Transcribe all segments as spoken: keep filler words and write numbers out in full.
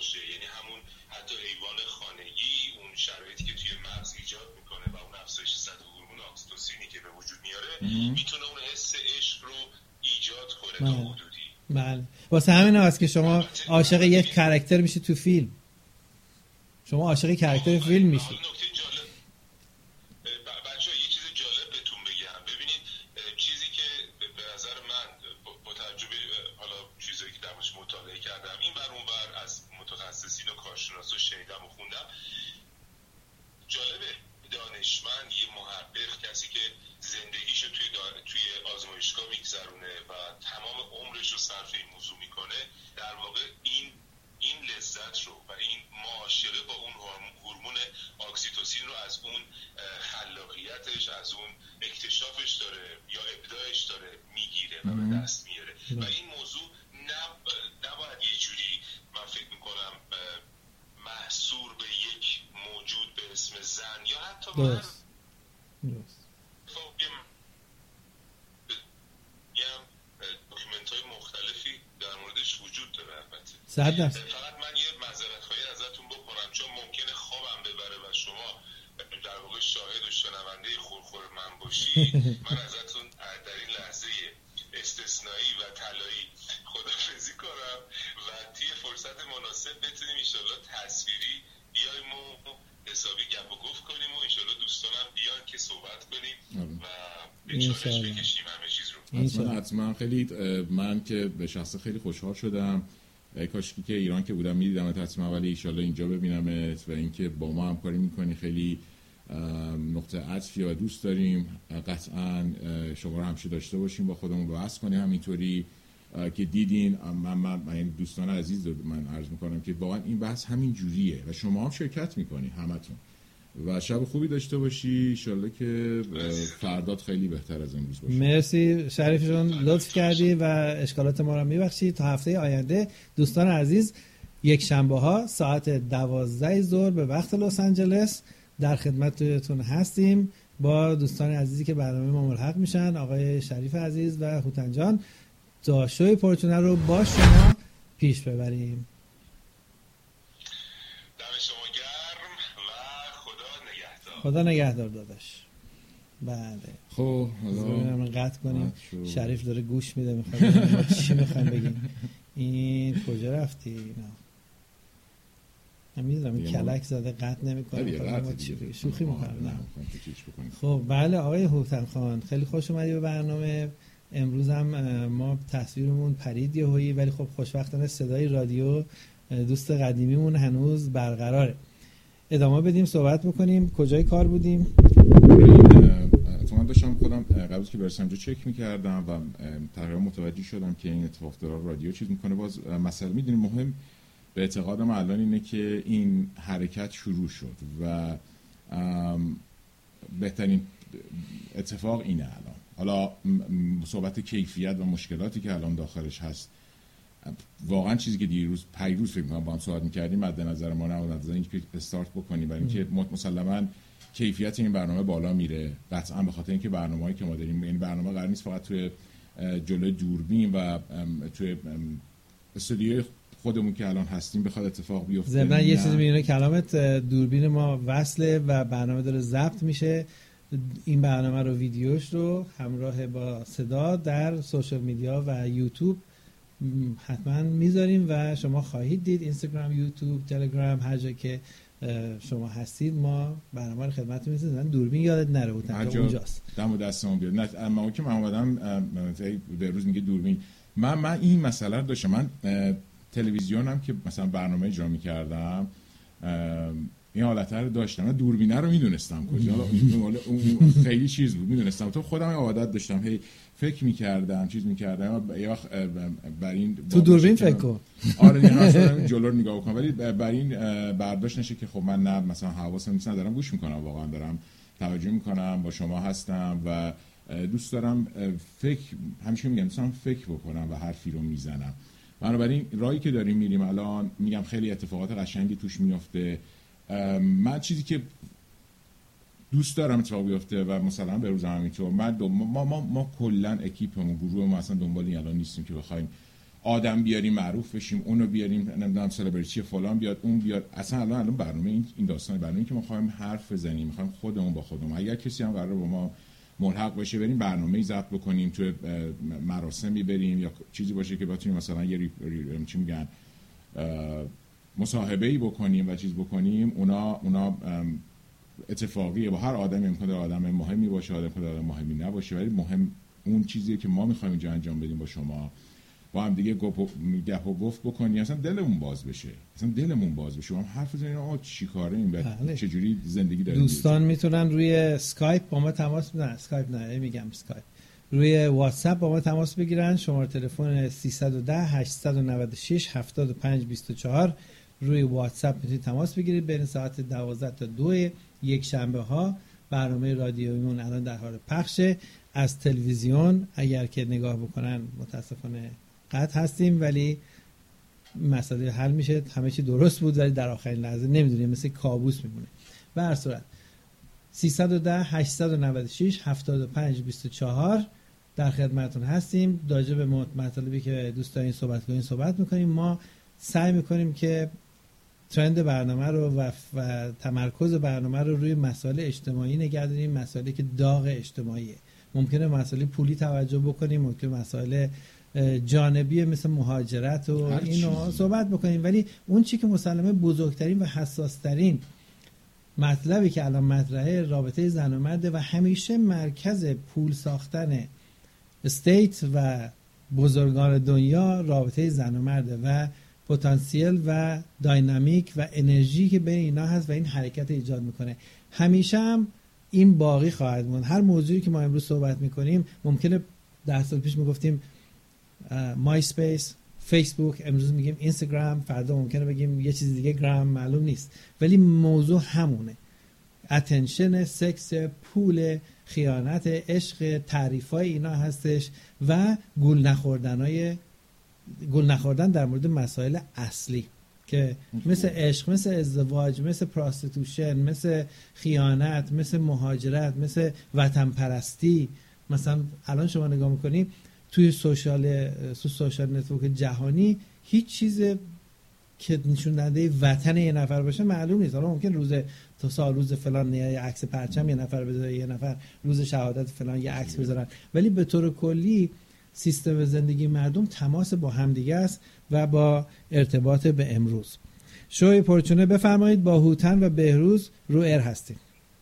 باشه، یعنی همون حتی حیوان خانگی اون شرایطی که توی مغز ایجاد میکنه و اون افزایش سطح هورمون اکسیتوسینی که به وجود میاره میتونه اون حس عشق رو ایجاد کنه تا حدودی. بله واسه همین هست که شما عاشق یک کاراکتر میشی تو فیلم، شما عاشق کاراکتر فیلم میشی. نکته جالب بچه‌ها یه چیز جالب بهتون بگم، ببینید چیزی که به نظر من با توجه به حالا چیزایی که درش مطالعه کردم این ور اون ور از متخصصین و کارشناسا شنیدم و خوندم، جالبه دانشمند یه محقق کسی که زندگیشو توی توی آزمایشگاه میگذرونه و تمام عمرش رو صرف این موضوع میکنه، در واقع این این لذت رو و این معاشره با اون هورمون اکسیتوسین رو از اون خلاقیتش، از اون اکتشافش داره یا ابداعش داره میگیره و به دست میاره و این موضوع نباید یه جوری من فکر میکنم محصور به یک موجود به اسم زن یا حتی مرد داکیومنت های مختلفی در موردش وجود داره. البته صد درصد فقط من یه معذرت خواهی ازتون بکنم چون ممکنه خوابم ببره و شما در واقع شاهد و شنونده خورخور من باشید. من ازتون در این لحظه استثنایی و طلایی خداحافظی کنم و توی فرصت مناسب بتونیم انشالله تصویری بیایم و حسابی گپ و گفت کنیم و انشالله دوستانم بیان که صحبت کنیم و به چالش بکشیم همه چیز رو. حتما حتما خیلی من که به شخص خیلی خوشحال شدم، کاشکی که ایران که بودم میدیدم حتما، ولی انشالله اینجا ببینمت و اینکه با ما همکاری میکنی خیلی نقطه عطفی و دوست داریم. قطعا شما رو همیشه داشته باشیم با خودمون بحث کنیم همینطوری که دیدین. من من, من دوستان عزیز من عرض میکنم که واقعا این بحث همین جوریه و شما هم شرکت میکنی همتون و شب خوبی داشته باشی ان شاءالله که فردات خیلی بهتر از امروز باشه. مرسی شریف جان لطف کردی و اشکالات ما رو میبخشی. تا هفته آینده دوستان عزیز یک شنبه ها ساعت دوازده ظهر به وقت لس آنجلس در خدمتتون هستیم با دوستان عزیزی که برنامه ما ملحق میشن، آقای شریف عزیز و هوتن جان، تا شوی پرچونه رو با شما پیش ببریم. دم شما گرم و خدا نگهدار. خدا نگهدار داداش. بله خب حالا من قطع کنیم. شریف داره گوش میده میخواد چی میخوام بگیم. این کجا رفتی؟ نه من میدونم این کلک زده قطع نمیکنه شوخی میکنم. خب بله آقای هوتن خان خیلی خوش اومدی به برنامه. امروز هم ما تصویرمون پرید یهویی ولی خب خوشبختانه صدای رادیو دوست قدیمیمون هنوز برقراره. ادامه بدیم صحبت بکنیم. کجای کار بودیم؟ من داشتم خودم قبل که برسم جو چک میکردم و تقریبا متوجه شدم که این اتفاق داره رادیو چیز میکنه. باز مسئله میدونیم مهم به اعتقادم الان اینه که این حرکت شروع شد و بهترین اتفاق اینه الان. حالا صحبت کیفیت و مشکلاتی که الان داخلش هست واقعا چیزی که دیروز پیروز فکر می‌کنم با هم صحبت می‌کردیم مد نظر ما نبود، از اینکه استارت بکنیم برای اینکه مسلماً کیفیت این برنامه بالا میره قطعا به خاطر اینکه برنامه‌ای که ما داریم، این برنامه قرار نیست فقط توی جلوی دوربین و توی استودیوی خودمون که الان هستیم بخواد اتفاق بیفته. ضمن یه چیزی میونه کلامت دوربین ما وصله و برنامه داره ضبط میشه. این برنامه رو ویدیوش رو همراه با صدا در سوشال میدیا و یوتیوب حتما میذاریم و شما خواهید دید. اینستاگرام، یوتیوب، تلگرام، هر جا که شما هستید ما برنامه رو خدمتتون می‌رسونیم. دوربین یادت نره بود اونجاست. دم و دستمون بیاد. نه اما که من اومدم به روز میگه دوربین من من این مسئله رو داشتم. من تلویزیونم که مثلا برنامه اجرا می‌کردم این حالت رو داشتم. من دوربینه رو میدونستم کجا اون خیلی چیز بود میدونستم. تو خودم این عادت داشتم هی فکر می‌کردم چیز می‌کردم یه وقت بر این تو دوربین فکر کن. آره نه جلو رو نگاه کنم ولی بر این برداشت نشه که خب من نه مثلا حواسم نیست ندارم گوش می‌کنم، واقعا دارم توجه می‌کنم با شما هستم و دوست دارم فکر همیشه میگم دوست دارم فکر بکنم و حرفی رو میزنم. بنابراین راهی که داریم میریم الان میگم خیلی اتفاقات قشنگی توش میفته. من چیزی که دوست دارم اتفاق بیفته و مثلا به روز همینطور من ما ما ما کلا اکیپمون گروه ما اصلا دنبال این الان نیستیم که بخوایم آدم بیاریم معروف بشیم، اونو بیاریم نمیدونم سلبریتی فلان بیاد، اون بیاد. اصلا الان الان برنامه این این داستان برنامه‌ای که ما خواهیم حرف بزنیم، می‌خوایم خودمون با خودمون، اگر کسی هم قراره با ما ملحق بشه بریم برنامه‌ای ضبط بکنیم، تو مراسمی بریم یا چیزی باشه که بتونیم مثلا یه ری... ری... چی میگن مصاحبه‌ای بکنیم و چیز بکنیم، اونا اونا اتفاقیه. با هر آدمی امکان داره آدم مهمی باشه، آدم امکان داره آدم مهمی نباشه، ولی مهم اون چیزیه که ما می‌خوایم اینجا انجام بدیم با شما، با هم دیگه گپ و گفت بکنیم، اصلا دلمون باز بشه، اصلا دلمون باز بشه، هم حرف بزنیم آقا چیکاره این بعد چه جوری زندگی داریم. دوستان میتونن روی اسکایپ با ما تماس بگیرن، اسکایپ نه میگم اسکایپ، روی واتساپ با ما تماس بگیرن. شماره تلفن سیصد و ده هشتصد و نود و شش هفتاد و پنج بیست و چهار. روی واتساپ میتونید تماس بگیرید. بین ساعت دوازده تا دو یک شنبه ها برنامه رادیویمون الان در حال پخشه. از تلویزیون اگر که نگاه بکنن متاسفانه قطع هستیم، ولی مسئله حل میشه. همه چی درست بود ولی در آخرین لحظه نمیدونیم، مثل کابوس میمونه. به هر صورت سیصد و ده هشتصد و نود و شش هفتاد و پنج بیست و چهار در خدمتتون هستیم. راجع به مطالبی که دوست دارین صحبت کنین صحبت میکنیم. ما سعی میکنیم که ترند برنامه رو و, و تمرکز برنامه رو روی مسائل اجتماعی نگه داریم، مسائلی که داغ اجتماعیه. ممکنه مسائل پولی توجه بکنیم، ممکنه مسائل جانبی مثل مهاجرت و اینو صحبت بکنیم، ولی اون چی که مسلمه بزرگترین و حساسترین مطلبی که الان مطرحه رابطه زن و مرد و همیشه مرکز پول ساختن استیت و بزرگان دنیا رابطه زن و مرد و پتانسیل و داینامیک و انرژی که بین اینا هست و این حرکت ایجاد میکنه. همیشه هم این باقی خواهد موند. هر موضوعی که ما امروز صحبت میکنیم ممکنه ده سال پیش میگفتیم مای اسپیس، فیسبوک، امروز میگیم اینستاگرام، فردا ممکنه بگیم یه چیز دیگه، گرام، معلوم نیست، ولی موضوع همونه. اتنشن، سکس، پول، خیانت، عشق، تعریفای اینا هستش و گول نخوردنای گول نخوردن در مورد مسائل اصلی که مثل عشق، مثل ازدواج، مثل پراستیتوشن، مثل خیانت، مثل مهاجرت، مثل وطن پرستی. مثلا الان شما نگاه میکنی توی سوشال تو سوشال نتورک جهانی هیچ چیز که نشون دهنده وطن یه نفر باشه معلوم نیست. حالا ممکن روز تا سال روز فلان یه عکس پرچم یه نفر بذاره، یه نفر روز شهادت فلان یه عکس بذارن، ولی به طور کلی سیستم زندگی مردم تماس با همدیگه است و با ارتباط به امروز. شوی پرچونه بفرمایید. با هوتن و بهروز رو ایر هستیم.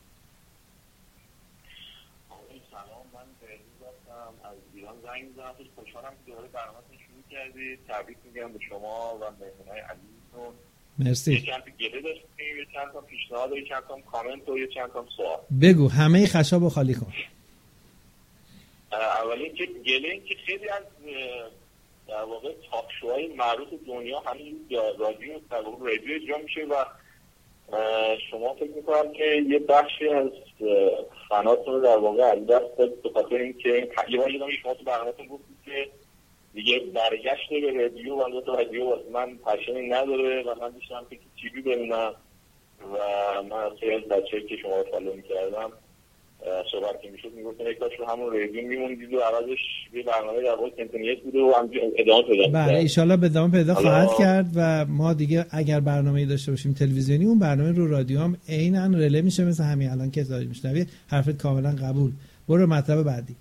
سلام، من بهروز هستم از ایران زنگ می‌زنم. خیلی خوشحالم که دوباره برنامه‌تون شروع کردید. تبریک میگم به شما و مهمونای عزیزتون. مرسی. یه چند تا گله داشتیم، یه چند تا پیشنهاد و یه چند تا کامنت و یه چند تا سوال. بگو، همه خشاب رو خالی کن. اولی که گله این که خیلی از در واقع تاک شوهای معروف دنیا همین رادیو در واقع رادیو اجرا میشه و شما فکر میکنم که یه بخشی از فناتون رو در واقع از دست دادید به خاطر اینکه یه بار یادم شما تو برنامه‌تون گفتید که دیگه برگشت به رادیو و البته رادیو واسه من پشنی نداره و من داشتم که تیوی ببینم و من از خیلی از بچه‌ای که شما رو فالو می‌کردم صحبت که میشد میگفتن یک تاش رو همون رادیو میموندید و عوضش یه برنامه در واقع کنتینیوس بوده و هم ادامه پیدا کرد. بله ان شاءالله به ادامه پیدا خواهد کرد و ما دیگه اگر برنامه‌ای داشته باشیم تلویزیونی، اون برنامه رو رادیو هم عیناً رله میشه مثل همین الان که دارید میشنوید. حرفت کاملا قبول. برو مطلب بعدی.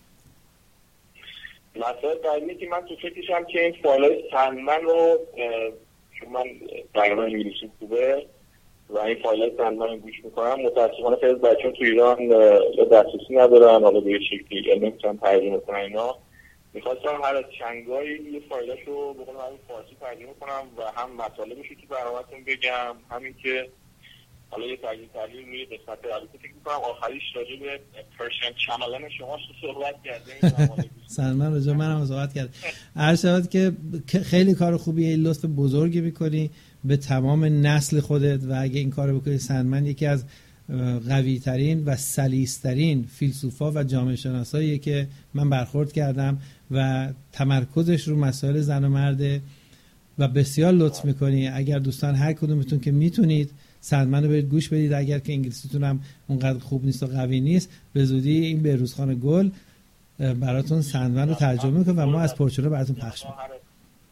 مطلب بعدی که من تو فکرشم که این فایل‌های سندمن رو چون من برنامه انگلیسی خوبه و این فایل‌های سندمن رو گوش میکنم، متاسفانه خیلی بچه‌ها تو ایران یا دسترسی ندارن حالا به یه شکلی یا نمیتونن ترجمه کنن. اینا میخواستم هر از چنگایی یه فایلاشو به قول معروف فارسی ترجمه کنم و هم مطالبش رو تو برنامه‌تون بگم، همین که حالا یه تحلیل تحلیل روی قسمت البته فکر می‌کنم آخریش راجع به پرشن چملن شما صحبت کردیم. سلمان راجع منم صحبت کرد. هر شود که خیلی کار خوبیه، لطف بزرگی می‌کنی به تمام نسل خودت و اگه این کارو بکنی سندمن یکی از قوی ترین و سلیس ترین فیلسوفا و جامعه شناساییه که من برخورد کردم و تمرکزش رو مسائل زن و مرده و بسیار لطف میکنی. اگر دوستان هر کدومتون که میتونید سندمن رو برید گوش بدید، اگر که انگلیسیتون هم اونقدر خوب نیست و قوی نیست، به زودی این بهروزخان گل براتون سندمن رو ترجمه میکنه و ما از پرچونه براتون پخش میکنیم.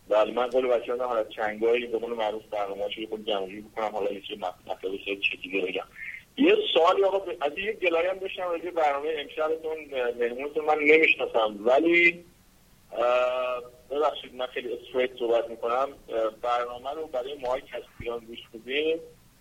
بله من قول بچه ها حالا چنگایی به قول معروف برنامه‌هاشو خود جمع‌جوری بکنم، حالا یه چیز مطلب بشه چیزی بگم. یه سوالی آقا از یه گلایه هم داشتم راجع برنامه امشبتون مهمونتون من نمیشناسم، ولی ببخشید من خیلی استریت صحبت میکنم. برنامه رو برای ماهای کسبیان گوش بدیم.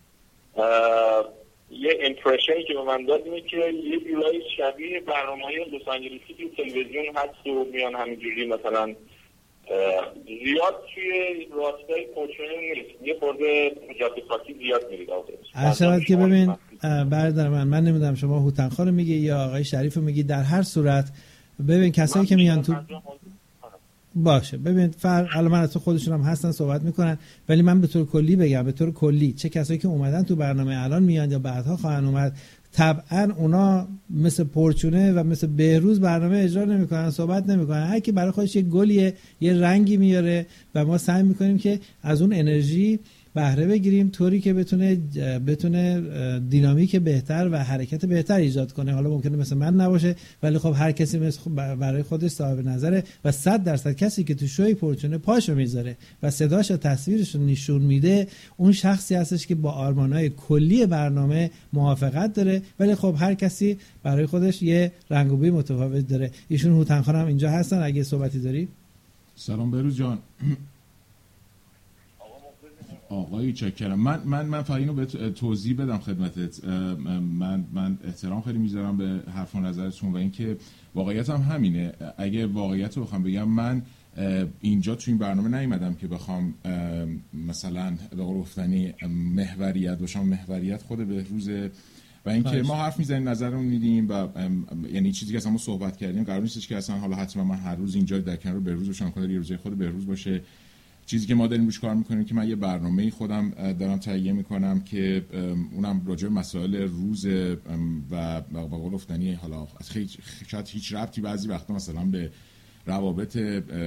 یه امپرشنی که به من داد اینه که یه جورایی شبیه برنامه‌های لس آنجلسی که تلویزیون هست و میان همینجوری مثلا زیاد توی راستای کوچونی نیست، یه خورده جاده خاکی زیاد میرید آقا. هر شود که ببین برادر من من نمیدونم شما هوتنخا رو میگی یا آقای شریف رو میگی، در هر صورت ببین کسایی که میان تو باشه ببین فرق الان تو خودشون هم هستن صحبت میکنن، ولی من به طور کلی بگم به طور کلی چه کسایی که اومدن تو برنامه الان میان یا بعدها خواهن اومد، طبعا اونا مثل پرچونه و مثل بهروز برنامه اجرا نمیکنن، صحبت نمیکنن. هر کی برای خودش یه گلیه یه رنگی میاره و ما سعی میکنیم که از اون انرژی بهره بگیریم طوری که بتونه بتونه دینامیک بهتر و حرکت بهتر ایجاد کنه. حالا ممکنه مثل من نباشه، ولی خب هر کسی مثل برای خودش صاحب نظره و صد درصد کسی که تو شوی پرچونه پاشو میذاره و صداش و تصویرش رو نشون میده اون شخصی هستش که با آرمانهای کلی برنامه موافقت داره، ولی خب هر کسی برای خودش یه رنگ و بوی متفاوت داره. ایشون هوتنخا هم اینجا هستن، اگه صحبتی داری. سلام بهروز جان. آقای چکرم من من من فقط اینو به توضیح بدم خدمتت. من من احترام خیلی میذارم به حرف و نظرتون و اینکه واقعیت هم همینه. اگه واقعیت رو بخوام بگم من اینجا تو این برنامه نیومدم که بخوام مثلا به قول گفتنی محوریت باشم. محوریت خود بهروزه و اینکه ما حرف میزنیم نظرمون میدیم و یعنی چیزی که اصلا ما صحبت کردیم قرار نیستش که اصلا حالا حتما من هر روز اینجا در کنار بهروز باشم، کنار یه روزه خود بهروز باشه. چیزی که ما داریم روش کار میکنیم که من یه برنامه خودم دارم تهیه میکنم که اونم راجع به مسائل روز و به قول گفتنی حالا شاید هیچ ربطی بعضی وقتا مثلا به روابط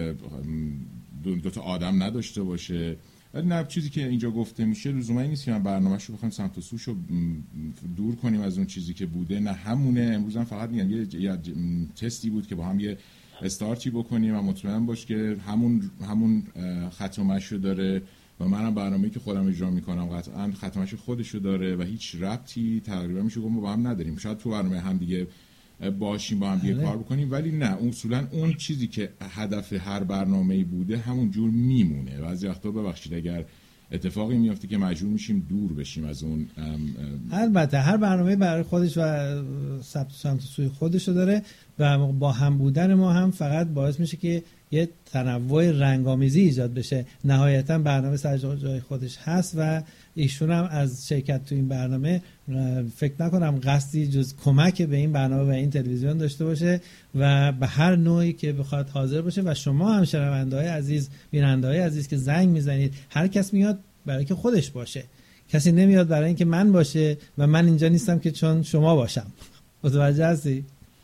دو, دو تا آدم نداشته باشه، ولی نه چیزی که اینجا گفته میشه لزوما نیست که من برنامه‌شو بخوایم سمت و سوشو دور کنیم از اون چیزی که بوده. نه همونه. امروز هم فقط میگم یه, یه تستی بود که با هم یه استارتی بکنیم و مطمئن باش که همون همون ختمش رو داره و منم برنامه‌ای که خودم اجرا میکنم قطعا ختمش خودشو داره و هیچ ربطی تقریبا میشه گفت ما با هم نداریم. شاید تو برنامه هم دیگه باشیم با هم دیگه کار بکنیم، ولی نه اصولا اون چیزی که هدف هر برنامه‌ای بوده همون جور میمونه. بعضی وقتا ببخشید اگر اتفاقی میفته که مجبور میشیم دور بشیم از اون. البته هر برنامه برای خودش و سمت سوی خودشو داره و با هم بودن ما هم فقط باعث میشه که یه تنوع رنگامیزی ایجاد بشه. نهایتا برنامه سر جای خودش هست و ایشون هم از شرکت تو این برنامه فکر نکنم قصدی جز کمک به این برنامه و این تلویزیون داشته باشه و به هر نوعی که بخواد حاضر باشه. و شما هم شنونده‌های عزیز، بیننده‌های عزیز که زنگ میزنید، هر کس میاد برای که خودش باشه، کسی نمیاد برای اینکه من باشه و من اینجا نیستم که چون شما باشم. متوجه هستی؟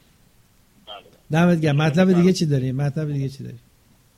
دمت گرم. مطلب دیگه چی داری؟ مطلب دیگه چی داری؟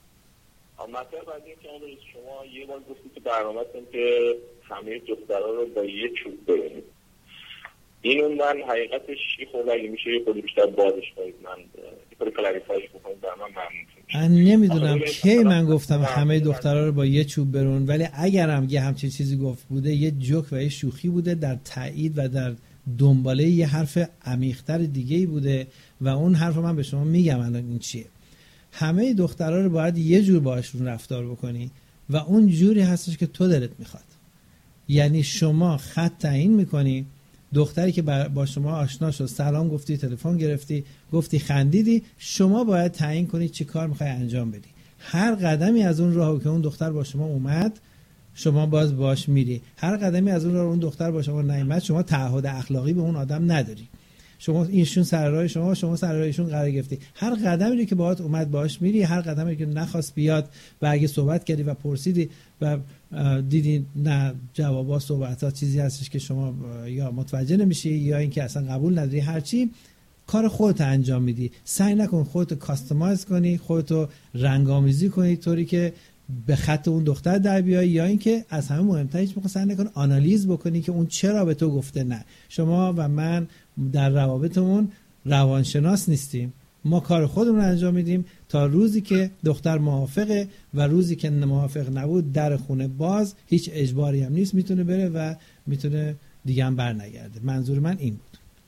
مطلب بعدی که شما یه بار گفتید که برنامه‌تون که همه دخترها رو با یه چوب ببینید. اینو من حقیقتش یه خورده اگه میشه یه خورده بیشتر بازش کنید، من یه خورده کلاریفایش بکنید در من ممنون. من نمیدونم کی من گفتم همه دخترها رو با یه چوب برون، ولی اگرم یه همچین چیزی گفت بوده یه جوک و یه شوخی بوده در تایید و در دنباله یه حرف عمیق‌تر دیگه‌ای بوده و اون حرف من به شما میگم الان این چیه. همه دخترها رو باید یه جور باهاشون رفتار بکنی و اون جوری هستش که تو دلت میخواد. یعنی شما خط تعیین میکنی، دختری که با شما آشنا شد، سلام گفتی، تلفن گرفتی، گفتی، خندیدی، شما باید تعیین کنی چی کار میخوای انجام بدی. هر قدمی از اون راهو که اون دختر با شما اومد شما باز باش میری، هر قدمی از اون راه اون دختر با شما نیامد شما تعهد اخلاقی به اون آدم نداری. شما ایشون سر راه شما، شما سر راه ایشون قرار گرفتی. هر قدمی که باهات اومد باش میری، هر قدمی که نخواست بیاد و اگه صحبت کردی و پرسیدی و دیدی نه جوابا صحبتات چیزی هستش که شما یا متوجه نمیشی یا اینکه اصلا قبول نداری، هرچی کار خودت انجام میدی. سعی نکن خودت کاستماایز کنی، خودت رنگامیزی کنی طوری که به خط اون دختر در بیای، یا اینکه از همه مهمتر هیچ موقع سعی نکن آنالیز بکنی که اون چرا به تو گفته. نه، شما و من در روابطمون روانشناس نیستیم، ما کار خودمون رو انجام میدیم تا روزی که دختر موافقه و روزی که موافق نبود در خونه باز، هیچ اجباری هم نیست، میتونه بره و میتونه دیگه هم بر نگرده. منظور من این بود.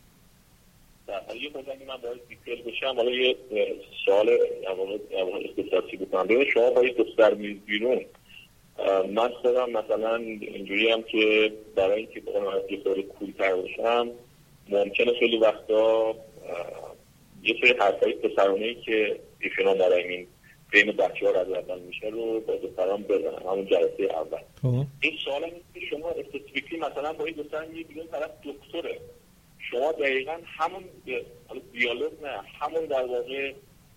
یه خود من باید دیتیل بشم، حالا یه سوال اختصاصی بکنم. ببین شما با یه دختر میرید بیرون، من خودم مثلا اینجوری هم که برای اینکه بخوام یه سوال کول‌تر باشم، ممکنه خیلی وقتا یه سری حرفای پسرانه‌ای که ایشونا مرایمین بین بچه‌ها رد اول میشه رو با دختران بزنن همون جلسه اول. خب این سوال هم که شما اسپسیفیکلی مثلا با این دختر میرید بیرون، طرف دکتره، شما دقیقاً همون دیالوگ نه همون در واقع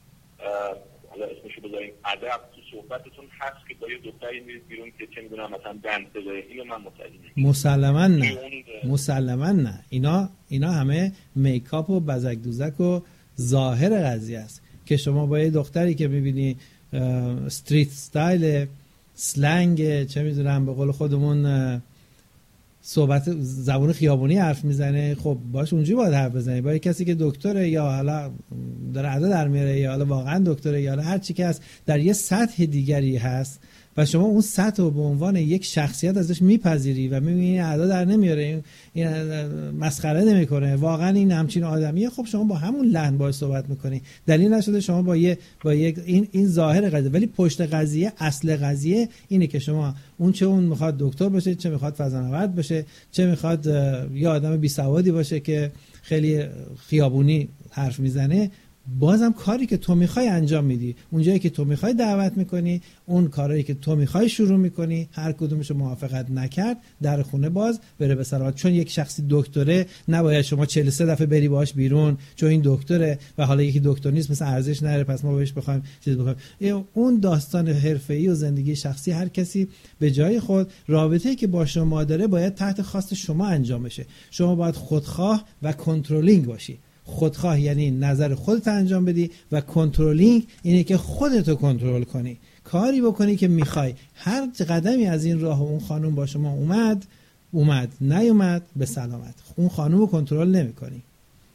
حالا اسمشو بذاریم ادب تو صحبتتون هست که با یه دختری میرید بیرون که چه میدونم مثلا دنسه داره، اینو من متوجه نمیشم. مسلماً نه مسلماً نه اینا اینا همه میکاپ و بزک دوزک و ظاهر قضیه است که شما با یه دختری که میبینی استریت استایل سلنگ چه میدونم به قول خودمون صحبت زبون خیابونی حرف میزنه، خب باش اونجوری باید حرف بزنی. با کسی که دکتره یا حالا داره ادا در میاره یا حالا واقعا دکتره یا حالا هر چی که هست در یه سطح دیگری هست و شما اون سطح رو به عنوان یک شخصیت ازش میپذیری و میبینی ادا در نمیاره، این مسخره نمیکنه، واقعا این همچین آدمیه، خب شما با همون لحن باهاش صحبت میکنی. دلیل نشده شما با یه با یک این این ظاهر قضیه، ولی پشت قضیه اصل قضیه اینه که شما اون چه اون میخواد دکتر باشه، چه میخواد فضانورد باشه، چه میخواد یه آدم بی سوادی باشه که خیلی خیابونی حرف میزنه، بازم کاری که تو میخوای انجام میدی، اونجایی که تو میخوای دعوت میکنی، اون کارهایی که تو میخوای شروع میکنی، هر کدومشو موافقت نکرد در خونه باز بره به سلامت. چون یک شخصی دکتره نباید شما چهل و سه دفعه بری باهاش بیرون چون این دکتره و حالا یکی دکتر نیست مثلا ارزش نره پس ما بهش بخوایم چیز بخوایم. اون داستان حرفه‌ای و زندگی شخصی هر کسی به جای خود، رابطه‌ای که با شما داره باید تحت خواست شما انجام بشه. شما باید خودخواه و کنترلینگ باشی. خودخواه یعنی نظر خودت انجام بدی و کنترلینگ اینه که خودتو کنترل کنی، کاری بکنی که میخوای. هر قدمی از این راه اون خانم با شما اومد اومد نیومد به سلامت، اون خانم رو کنترل نمی کنی.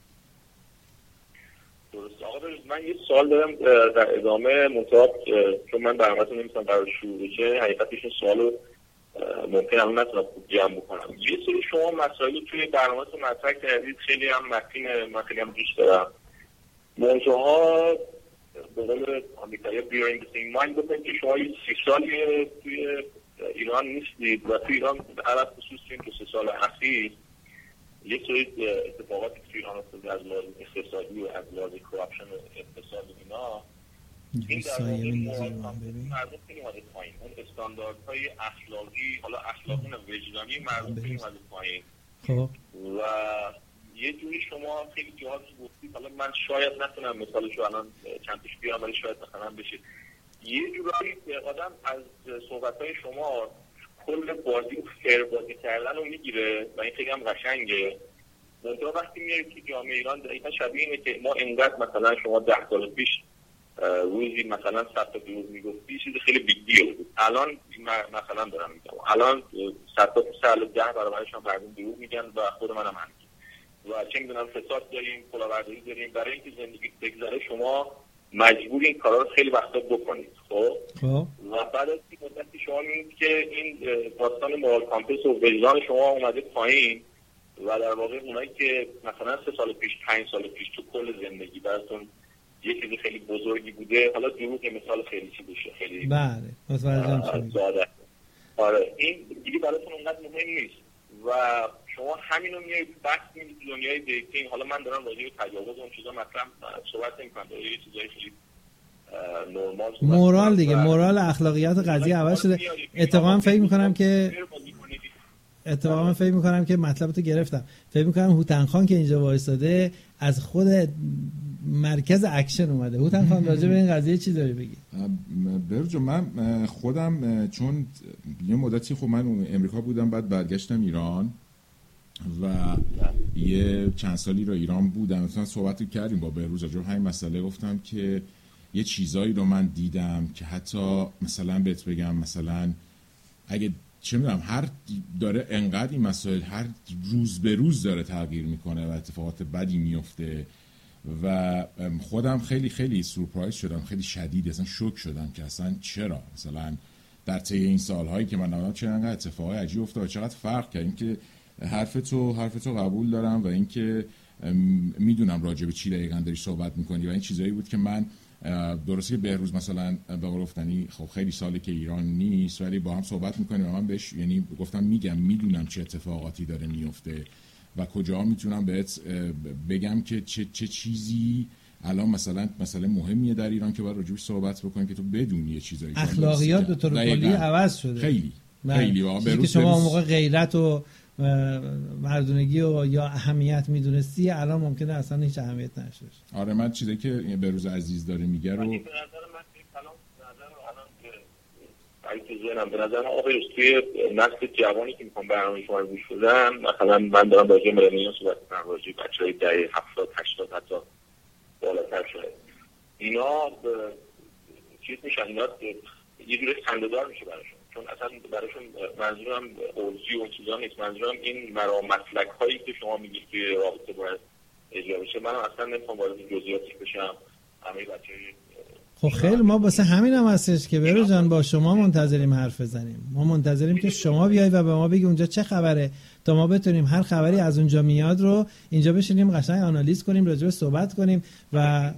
درست. آقا من یه سوال دارم در ادامه منطقه، چون من برنامه‌تون نمیتونم برای شروع بشه، حقیقتش این سوالو ممکن هم نتونم خوب جمع بکنم. یه سری شما مسائل توی برنامه‌تون مطرح کردید، خیلی هم متین من خیلی هم دوست دارم. موضوعها به قول آمریکایی بیارین بسیم مایند بکنید که شما یه سی سالی توی ایران نیستید و توی ایران عرب خصوص توی دو سه سال اخیر یک سری اتفاقاتی توی ایران افتاده از لحاظ اقتصادی و از لحاظ کراپشن و اقتصاد اینا، این در واقع مردم خیلی اومده پایین. اون استانداردهای اخلاقی، حالا اخلاقی و وجدانی مردم خیلی اومده پایین و یه جوری شما خیلی جاها گفتید، حالا من شاید نتونم مثالشو الان چند تاش بیارم ولی شاید مثلا بشه، یه جوری آدم از صحبتهای شما کل بازی و فر بازی کردن رو میگیره و این خیلی هم قشنگه. منتها وقتی میارید که جامعه ایران دقیقا شبیه اینه که ما انقدر مثلا شما ده سال پیش روزی مثلا صد تا دروغ میگفتی چیز خیلی بیگ دیل بود، الان مثلا دارم میگم الان صد تا سال ده برابرش هم مردم دروغ میگن و خود منم همین و چه میدونم فساد داریم، کلاهبرداری داریم. برای اینکه زندگی بگذره شما مجبور این کارا رو خیلی وقتا بکنید. خب و بعد از این مدتی شما میبینید که این داستان مورال کامپس و وجدان شما اومده پایین و در واقع اونایی که مثلا سه سال پیش پنج سال پیش تو کل زندگی براتون یه چیزی خیلی بزرگی بوده، حالا دروغ مثال خیلی چی بشه خیلی بله متوجهم شدم. آره این دیگه براتون اونقدر مهم نیست و شما همینو میایید بحث می‌کنید دنیای دیتینگ. حالا من دارم راجع به تجاوز اون چیزا مثلا صحبت نمی‌کنم، داره یه چیزای خیلی نورمال مورال دیگه، مورال اخلاقیات قضیه عوض شده. اتفاقا فکر می‌کنم که اتفاقا فکر می‌کنم که مطلبتو گرفتم. فکر می‌کنم هوتن خان که اینجا وایساده از خود مرکز اکشن اومده. هوتن خان راجع به این قضیه چی داری بگی؟ برجو من خودم چون یه مدتی خب من امریکا بودم بعد برگشتم ایران و یه چند سالی رو ایران بودم، مثلا صحبت کردیم با بهروز راجع به همین مسئله، گفتم که یه چیزایی رو من دیدم که حتی مثلا بهت بگم مثلا اگه چه میدونم هر داره انقدر این مسائل هر روز به روز داره تغییر میکنه و اتفاقات بدی میفته و خودم خیلی خیلی سورپرایز شدم، خیلی شدید اصلا شوک شدم که اصلا چرا مثلا در طی این سالهایی که من نمیدونم چه انقدر اتفاقای عجیب افتاد، چقدر فرق کرد. اینکه حرف تو حرف تو قبول دارم و اینکه میدونم راجع به چی دقیقاً داری صحبت میکنی و این چیزایی بود که من درسته که بهروز مثلا به قول گفتنی خب خیلی ساله که ایران نیست ولی با هم صحبت میکنیم و من بهش یعنی گفتم میگم میدونم چه اتفاقاتی داره میفته و کجا میتونم بهت بگم که چه چه چیزی الان مثلا مثلا مهمیه در ایران که باید راجعش صحبت بکنیم که تو بدونی یه چیزایی اخلاقیات به طور کلی عوض شده خیلی خیلی واقعا که شما اون موقع غیرت و مردونگی و یا اهمیت میدونستی الان ممکنه اصلا هیچ اهمیت نشه. آره من چیزی که بهروز عزیز داره میگه رو به نظر من سلام به نظر الان که ذهنم به نظر من آقای توی نسل جوانی که میخوام برنامه شما رو گوش بدن، مثلا من دارم راجع به ملنیال صحبت می‌کنم، راجع به بچه‌های دهه هفتاد هشتاد حتی بالاتر شده، اینا چیز میشن، اینا یه جوری خنده‌دار میشه براشون، چون اصلا براشون منظورم اورژی و چیزا نیست، منظورم این مرا مسلک هایی که شما میگید که رابطه باید اجرا بشه، من اصلا نمیخوام وارد جزئیاتش بشم. همه بچه‌های خب خیلی ما واسه همین هم هستش که بهروز جان با شما منتظریم حرف بزنیم، ما منتظریم که شما بیای و به ما بگی اونجا چه خبره تا ما بتونیم هر خبری از اونجا میاد رو اینجا بشینیم قشنگ آنالیز کنیم، راجع به صحبت کنیم. و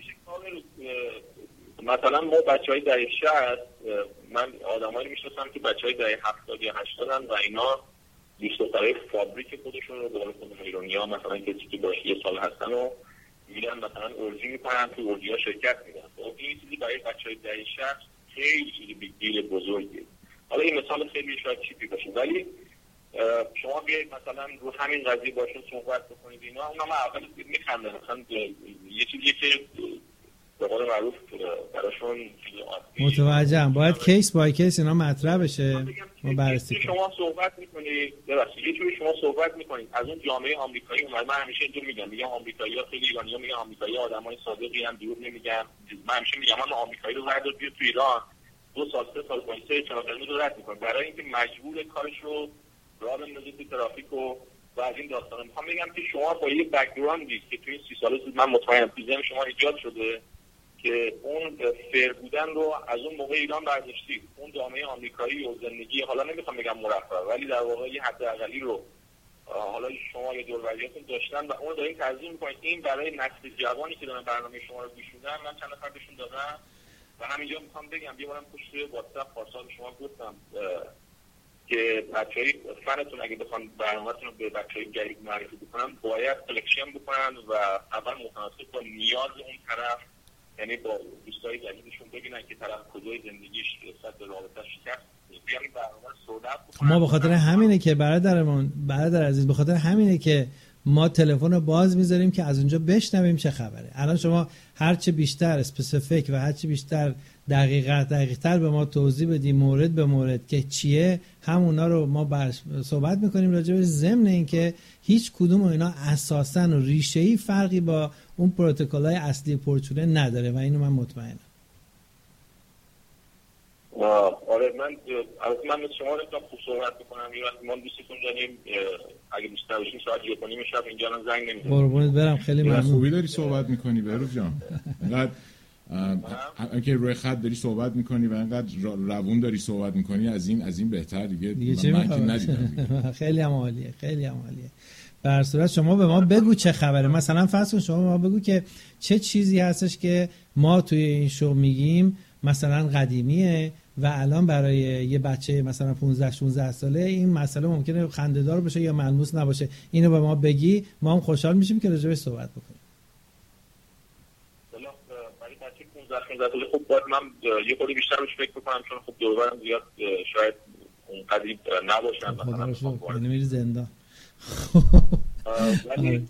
مثلا ما بچهای دهه شصت، من آدمایی میشناسم که بچهای دهه هفتاد یا هشتاد و اینا دوست دخترای فابریک خودشون رو به قول خودمون ایرانی‌ها مثلا کسی که باشه یه سال هستن و میرن مثلا اورژی میکنن، تو اورژی‌ها شرکت میکنن. خب این چیزی برای بچهای دهه شصت خیلی خیلی بیگ دیل بزرگیه. حالا این مثال خیلی شاید چیپی باشه ولی شما بیایید مثلا رو همین قضیه باشون صحبت بکنید اینا، اونا ما اول میخندن، مثلا یه چیزی که به قول معروف براشون متوجهم، باید کیس بای کیس اینا مطرح بشه ما بررسی کنیم. شما صحبت میکنید ببخشید یه جوری شما صحبت میکنید از اون جامعه آمریکایی اومد، من همیشه اینجور میگم میگم آمریکایی‌ها خیلی ایرانی‌ها میگن آمریکایی آدمای صادقی ان، دروغ نمیگن. من همیشه میگم من آمریکایی رو بردار بیاد تو ایران دو سال سه سال پایسه چنان‌چنان رو رد میکنه برای اینکه مجبور کارش رو راه بندازه تو ترافیک و و از این داستانا. میخوام بگم که شما با یه بک‌گراندی که تو این سی سال من مطمئنم تو ذهن شما ایجاد شده که اون فر بودن رو از اون موقع ایران برداشتید، اون جامعه آمریکایی و زندگی حالا نمیخوام بگم مرفه ولی در واقع یه حداقلی رو حالا شما یه دوروریاتون داشتن و اون دارین تنظیم میکنید. این برای نسل جوانی که دارن برنامه شما رو گوش میدن، من چند نفر بهشون دادم و همینجا میخوام بگم یه بارم پشت واتساپ پارسال شما گفتم که بچهای فنتون اگه بخوان برنامه‌تون رو به بچهای جدید معرفی بکنن باید کلکشن بکنن و اول متناسب با نیاز اون طرف، یعنی با دوستای جدیدشون ببینن که طرف کجای زندگیش رسد به رابطه‌اش شکست بیان برنامه صحبت بکنن. ما به خاطر همینه که برادرمون برادر عزیز به خاطر همینه که ما تلفن رو باز میذاریم که از اونجا بشنویم چه خبره. الان شما هر چه بیشتر اسپسیفیک و هر چه بیشتر دقیقاً دقیق‌تر به ما توضیح بدیم مورد به مورد که چیه، همونا رو ما برش صحبت میکنیم راجع به، ضمن اینکه هیچ کدوم اینا اساساً و ریشه‌ای فرقی با اون پروتکل‌های اصلی پورچوله نداره و اینو من مطمئنم. آره من البته من شما رو خوب صحبت میکنم، یه وقت ما دوستتون داریم اگه دوست داشتین ساعت یک و نیم شب اینجا الان زنگ نمیزنم. قربونت برم، خیلی ممنون. خوبی داری صحبت میکنی بهروز جان، انقدر اینکه روی خط داری صحبت میکنی و انقدر روون داری صحبت میکنی، از این از این بهتر دیگه, دیگه من که ندیدم. خیلی هم عالیه، خیلی هم عالیه. به هر صورت شما به ما بگو چه خبره، مثلا فرض کن شما به ما بگو که چه چیزی هستش که ما توی این شو میگیم مثلا قدیمیه و الان برای یه بچه مثلا پانزده شانزده ساله این مسئله ممکنه خنده‌دار باشه یا ملموس نباشه. اینو به ما بگی ما هم خوشحال میشیم که راجع بهش صحبت بکنیم. والا برای بچه پانزده شانزده ساله خب باید من یه خورده بیشتر روش فکر بکنم چون خب دور و برم زیاد شاید اونقدر نباشن مثلا یعنی میری زندان. ولی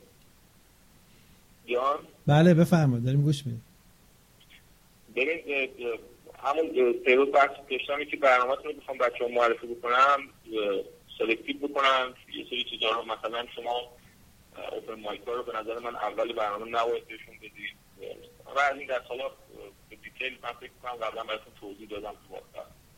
جان بله بفرمایید داریم گوش میدیم. ببین همون پیروز بحث داشتم که برنامه‌تون رو بخوام بچه‌ها معرفی بکنم سلکتیو بکنم یه سری چیزا رو، مثلا شما اوپن مایک‌ها رو به نظر من اول برنامه نباید بهشون بدید و از این دست حالا به دیتیل من فکر کنم قبلا براتون توضیح دادم تو واتساپ.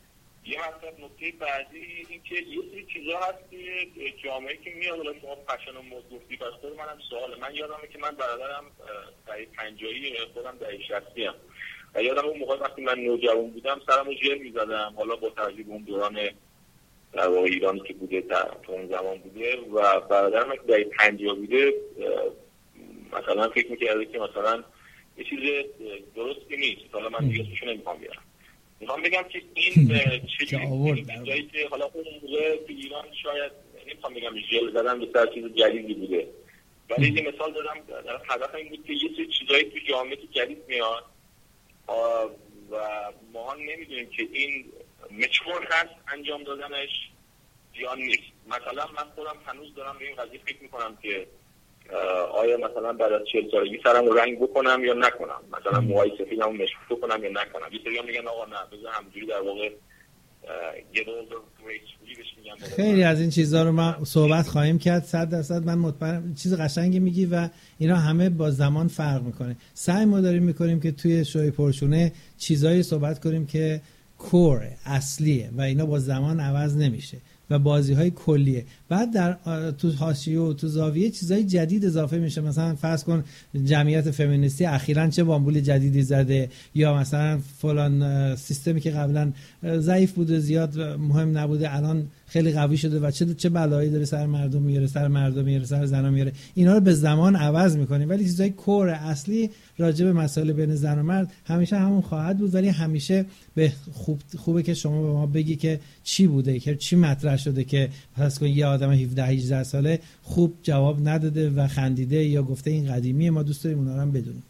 یه مطلب نکته بعدی این که یه سری چیزا هست که جامعه که میاد حالا شما فشن و مد گفتی پس خود منم سواله. من یادمه که من برادرم دهه پنجاهی خودم دهه شصتی ام و یادم اون موقع وقتی من نوجوان بودم سرمو ژل می‌زدم، حالا با توجه به اون دوران در واقع ایرانی که بوده در اون زمان بوده و برادرم که دهه پنجاه بوده مثلا فکر می‌کرده که مثلا یه چیز درستی نیست. حالا من دیگه اسمشو نمی‌خوام بیارم. میخوام بگم که این چیزی جایی که حالا اون موقع تو ایران شاید نمیخوام بگم ژل زدن به سر چیز جدیدی بوده، ولی یه مثال دادم در هدف این بود که یه سری چیزایی تو جامعه که جدید میاد و ما نمیدونیم که این مچور هست انجام دادنش یا نیست. مثلا من خودم هنوز دارم به این قضیه فکر میکنم که آیا مثلا بعد از چهل سالگی سرم رو رنگ بکنم یا نکنم، مثلا موهای سفیدمو مشکوک کنم یا نکنم. یه سری‌ها میگن آقا نه بذار همینجوری در واقع get older gracefully بهش میگن. خیلی از این چیزا رو ما صحبت خواهیم کرد. صد درصد من مطمئنم چیز قشنگی میگی و اینا همه با زمان فرق میکنه. سعی ما داریم میکنیم که توی شوی پرشونه چیزایی صحبت کنیم که کور اصلیه و اینا با زمان عوض نمیشه و بازی‌های کلیه. بعد در تو حاشیه و تو زاویه چیزای جدید اضافه میشه. مثلا فرض کن جمعیت فمینیستی اخیراً چه بامبول جدیدی زده، یا مثلا فلان سیستمی که قبلا ضعیف بوده زیاد مهم نبوده الان خیلی قوی شده و چه چه بلایی داره سر مردم میاره، سر مردم میاره، سر زنا میاره. اینا رو به زمان عوض میکنیم، ولی چیزای کور اصلی راجع به مسائل بین زن و مرد همیشه همون خواهد بود. ولی همیشه به خوب خوبه که شما به ما بگی که چی بوده، که چی مطرح شده که پس کن یه آدم هفده هجده ساله خوب جواب نداده و خندیده یا گفته این قدیمیه. ما دوست داریم اونا رو هم بدونیم.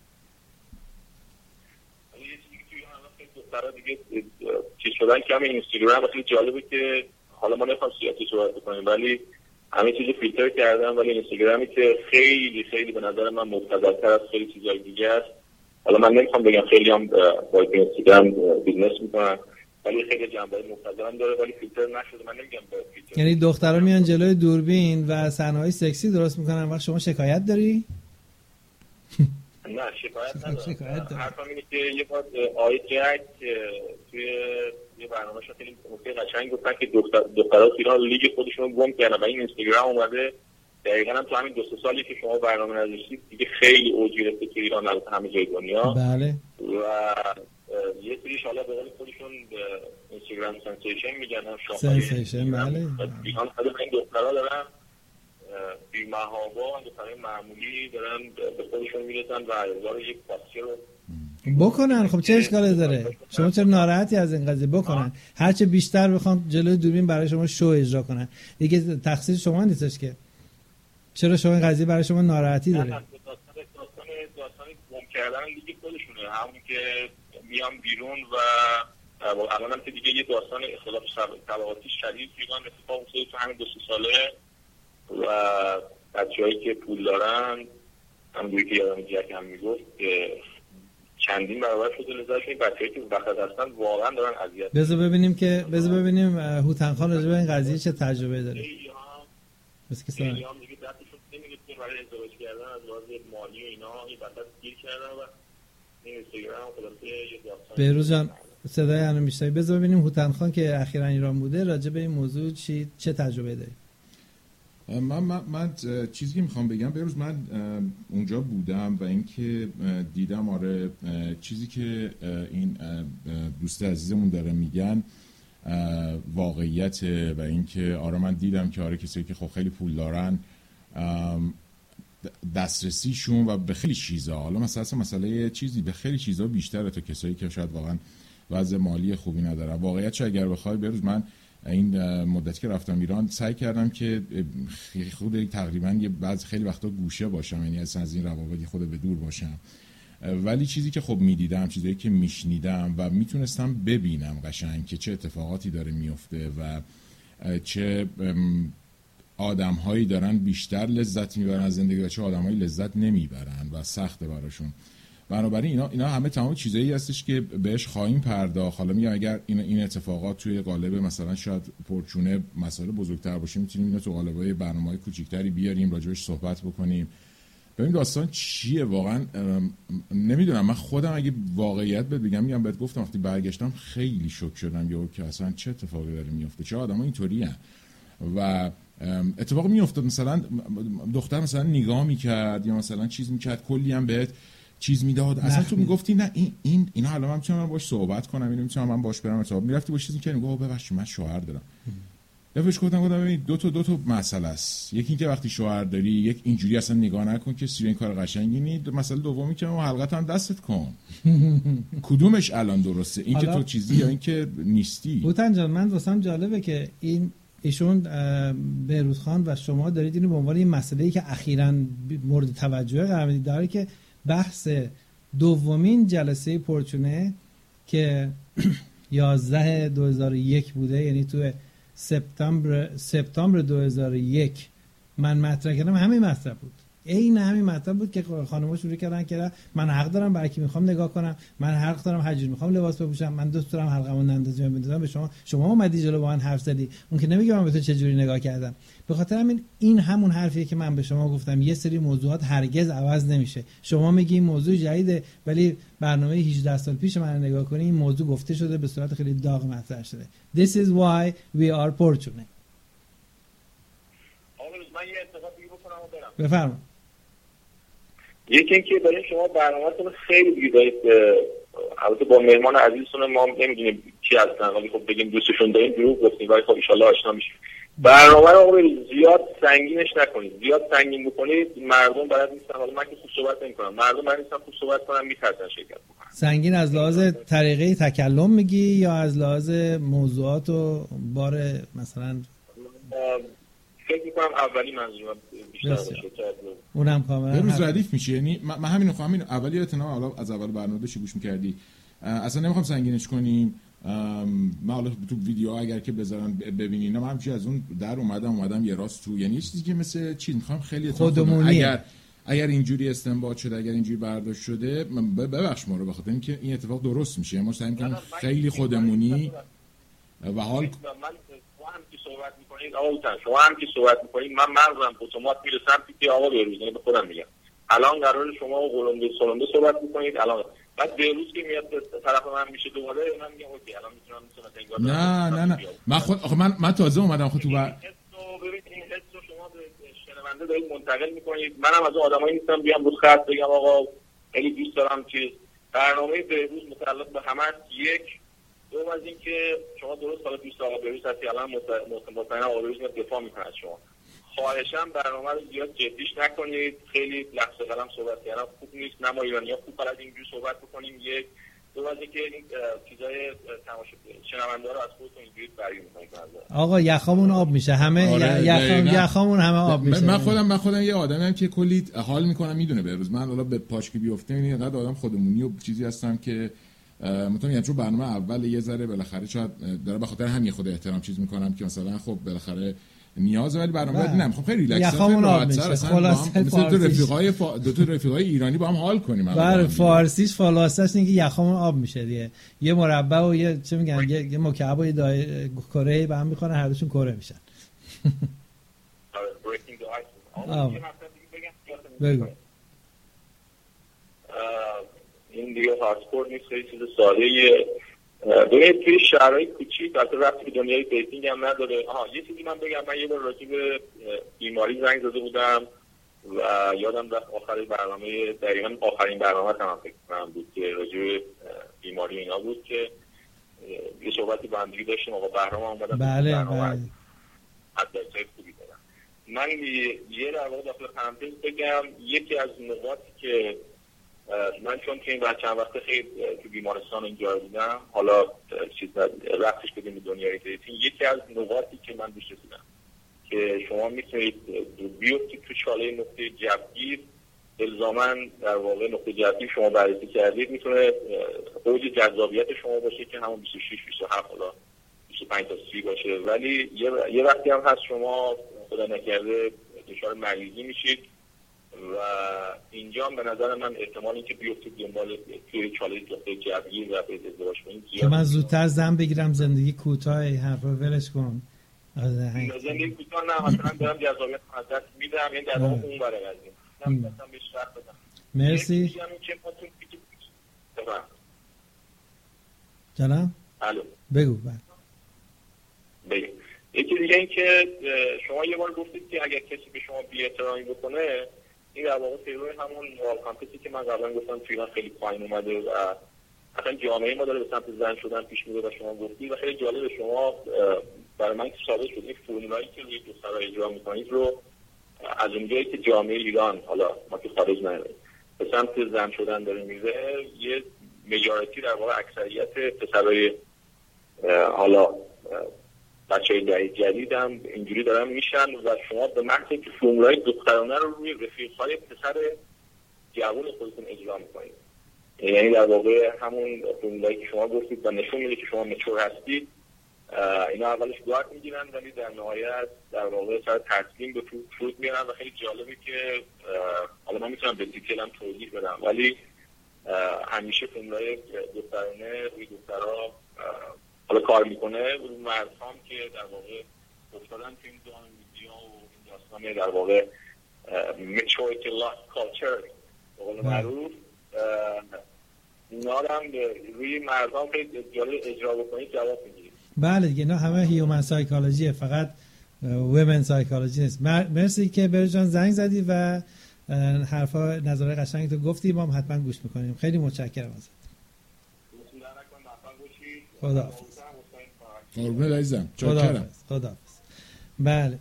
یه چیزی که توی همه دیگه چیز شدن که همین اینستاگرام خیلی جالبه که حالا ما نمیخوام سیاسی صحبت بکنیم ولی همه چیزو فیلتر کردم، ولی اینستاگرامی که خیلی خیلی به نظر من مبتذل‌تر از خیلی چیزای دیگه است. حالا من نمیخوام بگم خیلی هم با اینستاگرام بیزنس میکنن ولی خیلی جنبه‌های مبتذل داره ولی فیلتر نشده. من نمیگم با فیلتر، یعنی دخترا میان جلوی دوربین و صحنه‌های سکسی درست میکنن. وقت شما شکایت داری؟ نه شکایت ندارم. حرفم اینه که یه بار آی جک توی یه برنامه‌ش خیلی نکته قشنگ گفتن که دختر دخترها ایران لیگ خودشون رو گم کردن و این اینستاگرام اومده دقیقاً هم تو همین دو سه سالی که شما برنامه نذاشتید دیگه خیلی اوج گرفته تو ایران از همه جای دنیا. بله. و یه سریش حالا به قول خودشون اینستاگرام سنسیشن میگن، هم شاخص سنسیشن. بله. ایران خود این دخترها دارن بی‌محابا دخترای معمولی دارن به خودشون میرسن و هزار یک پاسچه رو بکنن. خب چه اشکالی داره؟ شما چرا ناراحتی از این قضیه؟ بکنن. هرچه بیشتر بخوام جلوی دوربین برای شما شو اجرا کنن دیگه تقصیر شما نیستش که. چرا شما این قضیه برای شما ناراحتی داره؟ داستان داستان داستان گم کردن دیگه خودشونه، همون که میام بیرون و الان هم که دیگه یه داستان اختلاف طبقاتی شدید ایران اتفاق افتاده تو همین دو سه ساله و بچه‌هایی که پول دارن همونجوری که یادم جک هم میگفت چندین برابر شده لذتشون. این بچه‌هایی که وقت هستن واقعا دارن اذیت. بذار ببینیم که بذار ببینیم هوتن خان راجع به این قضیه چه تجربه داره. مثل که سلام دیگه دستشون نمیگه برای ازدواج کردن از لحاظ مالی و اینا این وسط گیر کردن و این اینستاگرام خلاصه یه داستان. بهروز جان صدای منو میشنوی؟ بذار ببینیم هوتن خان که اخیراً ایران بوده راجع به این موضوع چی چه تجربه داره. من, من, من چیزی که میخوام بگم بهروز من اونجا بودم و اینکه دیدم آره چیزی که این دوست عزیزمون داره میگن واقعیته و اینکه آره من دیدم که آره کسایی که خب خیلی پول دارن دسترسیشون و به خیلی چیزا، حالا مثلا مسئله چیزی به خیلی چیزا بیشتره تا کسایی که شاید واقعا وضع مالی خوبی ندارن. واقعیتش اگر بخوای بهروز من این مدتی که رفتم ایران سعی کردم که خود تقریبا یه بعض خیلی وقتا گوشه باشم، یعنی اصلا از این روابط خود به دور باشم، ولی چیزی که خب میدیدم چیزایی که میشنیدم و میتونستم ببینم قشنگ که چه اتفاقاتی داره میفته و چه آدم‌هایی دارن بیشتر لذت میبرن از زندگی و چه آدم‌هایی لذت نمیبرن و سخته براشون. بنابراین اینا اینا همه تمام چیزایی هستش که بهش خواهیم پرداخت. حالا میگم اگر این این اتفاقات توی قالب مثلا شاید پرچونه مسائل بزرگتر باشه میتونیم اینو تو قالب‌های برنامه‌های کوچیک‌تری بیاریم راجعش صحبت بکنیم ببین داستان چیه واقعا نمیدونم. من خودم اگه واقعیت بهت بگم میگم بهت گفتم وقتی برگشتم خیلی شوک شدم یا که اصلا چه اتفاقی داره میفته، چه آدم‌ها اینطوریه. و اتفاق میافتاد مثلا دختر مثلا نگاه میکرد یا مثلا چیز میکرد، کلی هم بهت چیز میداد، اصلا تو میگفتی نه این این اینا الان من میتونم باش صحبت کنم، اینو میتونم من باش برم ارتباط، میرفتی باش چیز میکردی میگه ببخشید من شوهر دارم. دفعش گفتم گفتم ببین دو تا دو تا مسئله است، یکی اینکه وقتی شوهر داری یک اینجوری اصلا نگاه نکن که سیر این کار قشنگی نیست، مسئله دومی که اون حلقت هم دستت کن. کدومش الان درسته، این که تو چیزی یا این که نیستی؟ بوتن جان من واسم جالبه که این ایشون بهروز خان و شما دارید اینو به عنوان این مسئله‌ای که اخیراً مورد توجه قرار میدید داره که بحث دومین جلسه پورچونه که یازده دو هزار و یک بوده، یعنی تو سپتامبر سپتامبر دو هزار و یک من مطرح کردم، همین مطرح بود، عین همین مطلب بود که خانم‌ها شروع کردن که من حق دارم برای کی میخوام نگاه کنم، من حق دارم هر جور میخوام لباس بپوشم، من دوست دارم حلقمو نندازم بندازم به شما، شما اومدی جلو با من حرف زدی، اون که نمیگه من به تو چه جوری نگاه کردم. به خاطر همین این همون حرفیه که من به شما گفتم، یه سری موضوعات هرگز عوض نمیشه. شما میگی این موضوع جدیده ولی برنامه هجده سال پیش من نگاه کنی این موضوع گفته شده، به صورت خیلی داغ مطرح شده. This is why we are fortunate. من یه انتقاد دیگه بکنم و برم. بفرمایید. یکی اینکه برای شما برنامه‌تون خیلی دیگه دارید، البته با مهمان عزیزتون ما نمیدونیم کی هستن ولی خب بگیم دوستشون داریم دروغ گفتیم ولی خب ان شاءالله آشنا میشیم. برنامه رو آقا زیاد سنگینش نکنید، زیاد سنگین بکنید مردم بلد نیستن. حالا من که خوب صحبت نمی‌کنم، مردم بلد نیستن خوب صحبت کنن، میترسن شرکت بکنن. سنگین از لحاظ طریقه تکلم میگی یا از لحاظ موضوعات و بار مثلا؟ فکر می‌کنم اولی منظورم بیشتر باشه تا اونم کاملا یه روز ردیف میشه. یعنی من همین رو همین اولی اتنا حالا از اول برنامه داشتی گوش می‌کردی، اصلا نمی‌خوام سنگینش کنیم. من حالا تو ویدیو اگر که بذارن ببینین من همچی از اون در اومدم اومدم یه راست تو، یعنی یه چیزی که مثل چی می‌خوام خیلی خودمونی، اگر اگر اینجوری استنباط شده، اگر اینجوری برداشت شده ببخش ما رو، بخاطر اینکه این اتفاق درست میشه. ما سعی می‌کنیم خیلی خودمونی و حال من شما هم که صحبت می‌کنید آقا اوتن، شما هم که صحبت می‌کنید من مغزم اتومات میره سمتی که آقا بهروز، به خودم میگم الان قراره شما قلمبه سلمبه صحبت می‌کنید، الان بعد بهروز که میاد طرف من میشه دوباره من میگم اوکی الان میتونم میتونم نه نه نه من خود آخه من من تازه اومدم خود تو ببینید این حس رو شما به شنونده دارید منتقل می‌کنید. منم از اون آدمایی نیستم بیام رو خط بگم آقا خیلی دوست دارم که برنامه بهروز متعلق به همه یک دوم از این که شما درست حالا دوست آقا بهروز هستی، الان مطمئنا آقا بهروز میاد دفاع میکنه از شما. خواهشاً برنامه رو زیاد جدیش نکنید، خیلی لفظ قلم صحبت کردن خوب نیست، نه ما ایرانی‌ها خوب بلد اینجوری صحبت بکنیم. یک دو از اینکه این چیزای تماشا شنونده رو از خودتون اینجوری بری می‌کنید. آقا یخامون آب میشه، همه آره یخام یخامون همه آب میشه. من خودم من خودم یه آدمیم که کلی حال میکنم میدونه بهروز، من حالا به پاشکی بیفته این اینقدر آدم خودمونی و چیزی هستم که مثلا میگم چون برنامه اول یه ذره بالاخره شاید داره به خاطر همین خود احترام چیز میکنم که مثلا خب بالاخره نیاز، ولی برنامه بعد نمیخوام خیلی ریلکس خیلی راحت‌تر اصلا مثل دو رفیقای فا... دو تا رفیقای ایرانی با هم حال کنیم. بله فارسیش فلاسفه‌اش اینه که یخامون آب میشه دیگه، یه مربع و یه چه میگن یه, یه مکعب و یه دای... کره به هم میخورن، هر دوشون کره میشن. بگو این دیگه هارسپورت نیست، خیلی چیز ساده‌ایه. ببینید توی شهرهای کوچیک البته رفتی به دنیای دیتینگ هم نداره. آها یه چیزی من بگم، من یه بار راجع به بیماری زنگ زده بودم و یادم رفت آخر برنامه دقیقاً آخرین برنامه هم فکر کنم بود که راجع به بیماری اینا بود که یه صحبتی با هم دیگه داشتیم. آقا بهرام اومدن بله بله حداقل خوبی دادن. من یه در واقع داخل پرانتز بگم یکی از نقاطی که من چون که این بعد چند وقته خیلی تو بیمارستان اینجا بودم، حالا چیز رفتش بدیم به دنیای دیتینگ، یکی از نقاطی که من دوش رسیدم که شما میتونید بیفتید تو چاله نقطه جوگیر، الزاماً در واقع نقطه جوگیر شما بررسی کردید میتونه اوج جذابیت شما باشه که همون بیست و شش بیست و هفت حالا بیست و پنج تا سی باشه، ولی یه, یه وقتی هم هست شما خدا نکرده دچار مریضی میشید و اینجا به نظر من احتمال اینکه بیفتید دنبال توی چاله نقطه جوگیر و به ازدواج کنید که من زودتر زن بگیرم زندگی کوتاه حرفا ولش کن. زندگی کوتاه نه مثلا دارم جذابیت از دست میدم، یعنی در واقع اون برای قضیه نمی‌خواستم بهش وقت بدم. مرسی. جانم الو بگو. بعد بگو. یکی دیگه این که شما یه بار گفتید که اگر کسی به شما بی‌احترامی بکنه، این در واقع پیرو همون مورال کامپسی که من قبلا گفتم توی ایران خیلی پایین اومده و اصلا جامعه ما داره به سمت زن شدن پیش میره و شما گفتید و خیلی جالب شما برای من که ثابت شد این فرمولایی که روی دخترها اجرا میکنید رو از اونجایی که جامعه ایران، حالا ما که خارج نمیریم، به سمت زن شدن داره میره، یه میجارتی در واقع اکثریت پسرای حالا بچه‌های دهه جدید هم اینجوری دارن میشن و شما به محض اینکه فرمولای دخترانه رو روی رفیق‌های پسر جوان خودتون اجرا میکنید، یعنی در واقع همون فرمولایی که شما گفتید و نشون میده که شما مچور هستید، اینا اولش گارد میگیرن ولی در نهایت در واقع سر تسلیم به فرود میارن و خیلی جالبه که حالا من میتونم به دیتیل هم توضیح بدم ولی همیشه فرمولای دخترانه روی دخترها حالا کار میکنه و مردها هم که در واقع افتادن تو این دان ویدیو و این داستان در واقع maturity lost culture به قول معروف اینا هم روی مردها هم خیلی جالب اجرا بکنید جواب میگیرید. بله دیگه اینا همه هیومن سایکولوژیه، فقط ویمن سایکولوژی نیست. مرسی که بهروز جان زنگ زدی و حرفا نظرهای قشنگی تو گفتی، ما هم حتما گوش میکنیم. خیلی متشکرم ازت. خداحافظ. قربونت عزیزم. خداحافظ. خداحافظ. بله.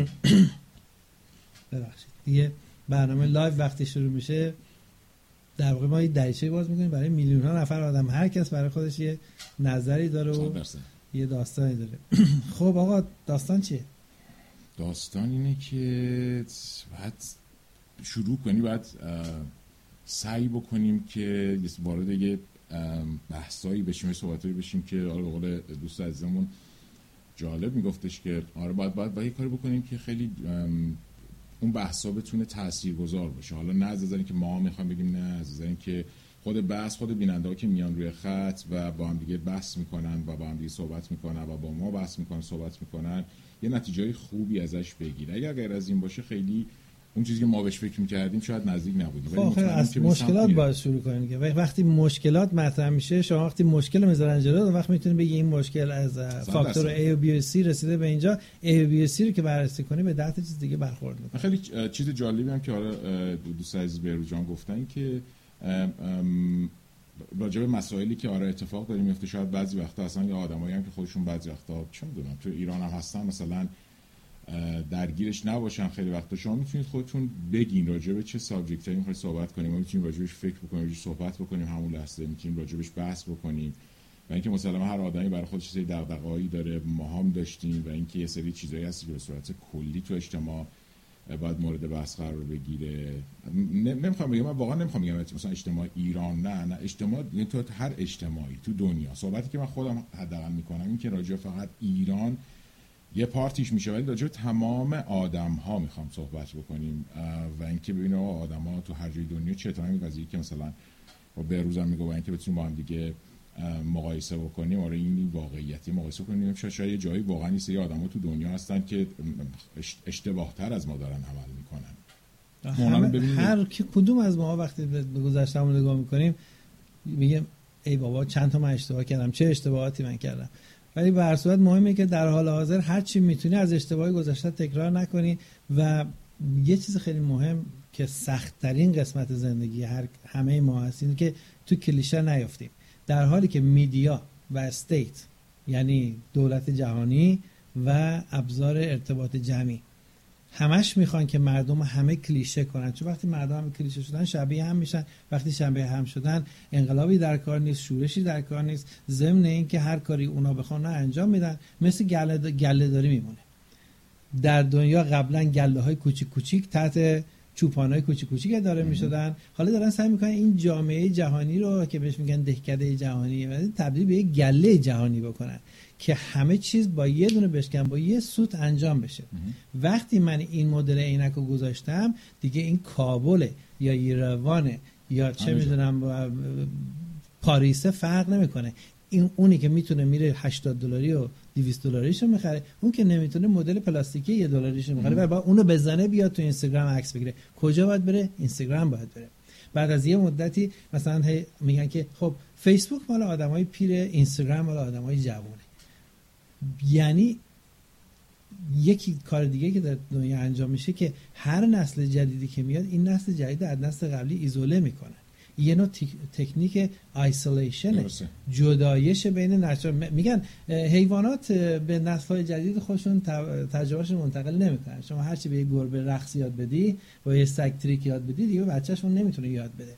ببخشید. دیگه برنامه لایو وقتی شروع میشه در واقع ما یه دریچه باز میکنیم برای میلیون ها نفر آدم، هر کس برای خودش یه نظری داره و یه داستانی داره. خب آقا داستان چیه؟ داستان اینه که باید شروع کنی، باید سعی بکنیم که وارد یه بحثایی بشیم، صحبتایی بشیم که آره به قول دوست عزیزمون جالب میگفتش که آره باید باید باید کاری بکنیم که خیلی اون بحثا بتونه تاثیرگذار باشه. حالا نه از نظر اینکه ما میخوایم بگیم، نه از نظر اینکه خود بحث، خود بیننده ها که میان روی خط و با هم دیگه بحث میکنن و با هم دیگه صحبت میکنن و با ما بحث میکنن صحبت میکنن یه نتیجه خوبی ازش بگیره. اگر غیر از این باشه خیلی اون چیزی که ما بهش فکر می‌کردیم شاید نزدیک نبودیم. ولی مطمئنم از مشکلات باید شروع کنیم که وقتی مشکلات مطرح میشه، شما وقتی مشکل میذارن جلو، اون وقت میتونید بگی این مشکل از فاکتور A و B و C رسیده به اینجا، A و B و C رو که بررسی کنی به ده تا چیز دیگه برخورد میکنه. خیلی چیز جالبی هم که حالا دوست عزیز بهروز جان گفتن که راجع به مسائلی که آره اتفاق داره میفته، شاید بعضی وقتا اصلا یا آدمایی هم که خودشون بعضی وقتا چه میدونم تو ایران هم هستن مثلا درگیرش نباشن، خیلی وقتا شما میتونید خودتون بگین راجع به چه سابجکتایی میخواید صحبت کنیم، ما میتونیم راجع بهش فکر بکنیم، راجع صحبت بکنیم، همون لحظه میتونیم راجع بهش بحث بکنیم و اینکه مثلا هر آدمی برای خودش سری دغدغه‌ای داره، ما هم داشتیم و اینکه یه سری چیزایی هست که به صورت کلی تو اجتماع باید مورد بحث قرار بگیره. نمیخوام بگم، من واقعا نمیخوام بگم مثلا اجتماع ایران، نه نه اجتماع، یعنی تو هر اجتماعی تو دنیا. صحبتی که من خودم حداقل میکنم این که راجع فقط ایران یه پارتیش میشه، ولی راجع به تمام آدم ها میخوام صحبت بکنیم و اینکه ببینیم آدم ها تو هر جای دنیا چطور این قضیه که مثلا با بهروز هم میگه و اینکه بتونیم با هم دیگه مقایسه بکنیم، آره این واقعیتی مقایسه کنیم، شاید یه جایی واقعا نیست یه آدم ها تو دنیا هستن که اشتباه تر از ما دارن عمل میکنن. هر کی کدوم از ما وقتی به گذشته‌مون نگاه میکنیم میگیم ای بابا چند تا من اشتباه کردم، چه اشتباهاتی من کردم. ولی به هر صورت مهمه که در حال حاضر هر چی میتونی از اشتباهی گذشته تکرار نکنی و یه چیز خیلی مهم که سخت ترین قسمت زندگی هر همه ما هست اینه که تو کلیشه نیافتیم. در حالی که میدیا و استیت یعنی دولت جهانی و ابزار ارتباط جمعی همش میخوان که مردم همه کلیشه کنن، چون وقتی مردم همه کلیشه شدن شبیه هم میشن، وقتی شبیه هم شدن انقلابی در کار نیست، شورشی در کار نیست، ضمن این که هر کاری اونا بخوان انجام میدن، مثل گله گله داری میمونه. در دنیا قبلا گله های کوچیک کوچیک تحت چوپانای کوچیک کوچیک اداره میشدن، حالا دارن سعی میکنن این جامعه جهانی رو که بهش میگن دهکده جهانی تبدیل به یک گله جهانی بکنن که همه چیز با یه دونه بشکن، با یه سوت انجام بشه. وقتی من این مدل عینک رو گذاشتم دیگه این کابل یا ایروانه یا چه میدونم پاریس فرق نمیکنه، این اونی که میتونه میره هشتاد دلاری و دویست دلاریشو میخره، اون که نمیتونه مدل پلاستیکی یه دلاریشو میخره و بعد اونو بزنه بیاد تو اینستاگرام عکس بگیره. کجا باید بره؟ اینستاگرام باید بره. بعد از یه مدتی مثلا میگن که خب فیسبوک مال آدمای پیر، اینستاگرام مال آدمای جوونه. یعنی یکی کار دیگه که در دنیا انجام میشه که هر نسل جدیدی که میاد این نسل جدید از نسل قبلی ایزوله میکنه. یه نوع تکنیک آیسولیشن، جدایش بین نسل. میگن حیوانات به نسل‌های جدید خودشون تجربهشون منتقل نمیکنن. شما هر چی به یه گربه رقص یاد بدی و یه سگ تریک یاد بدی دیگه بچه‌شون نمیتونه یاد بده.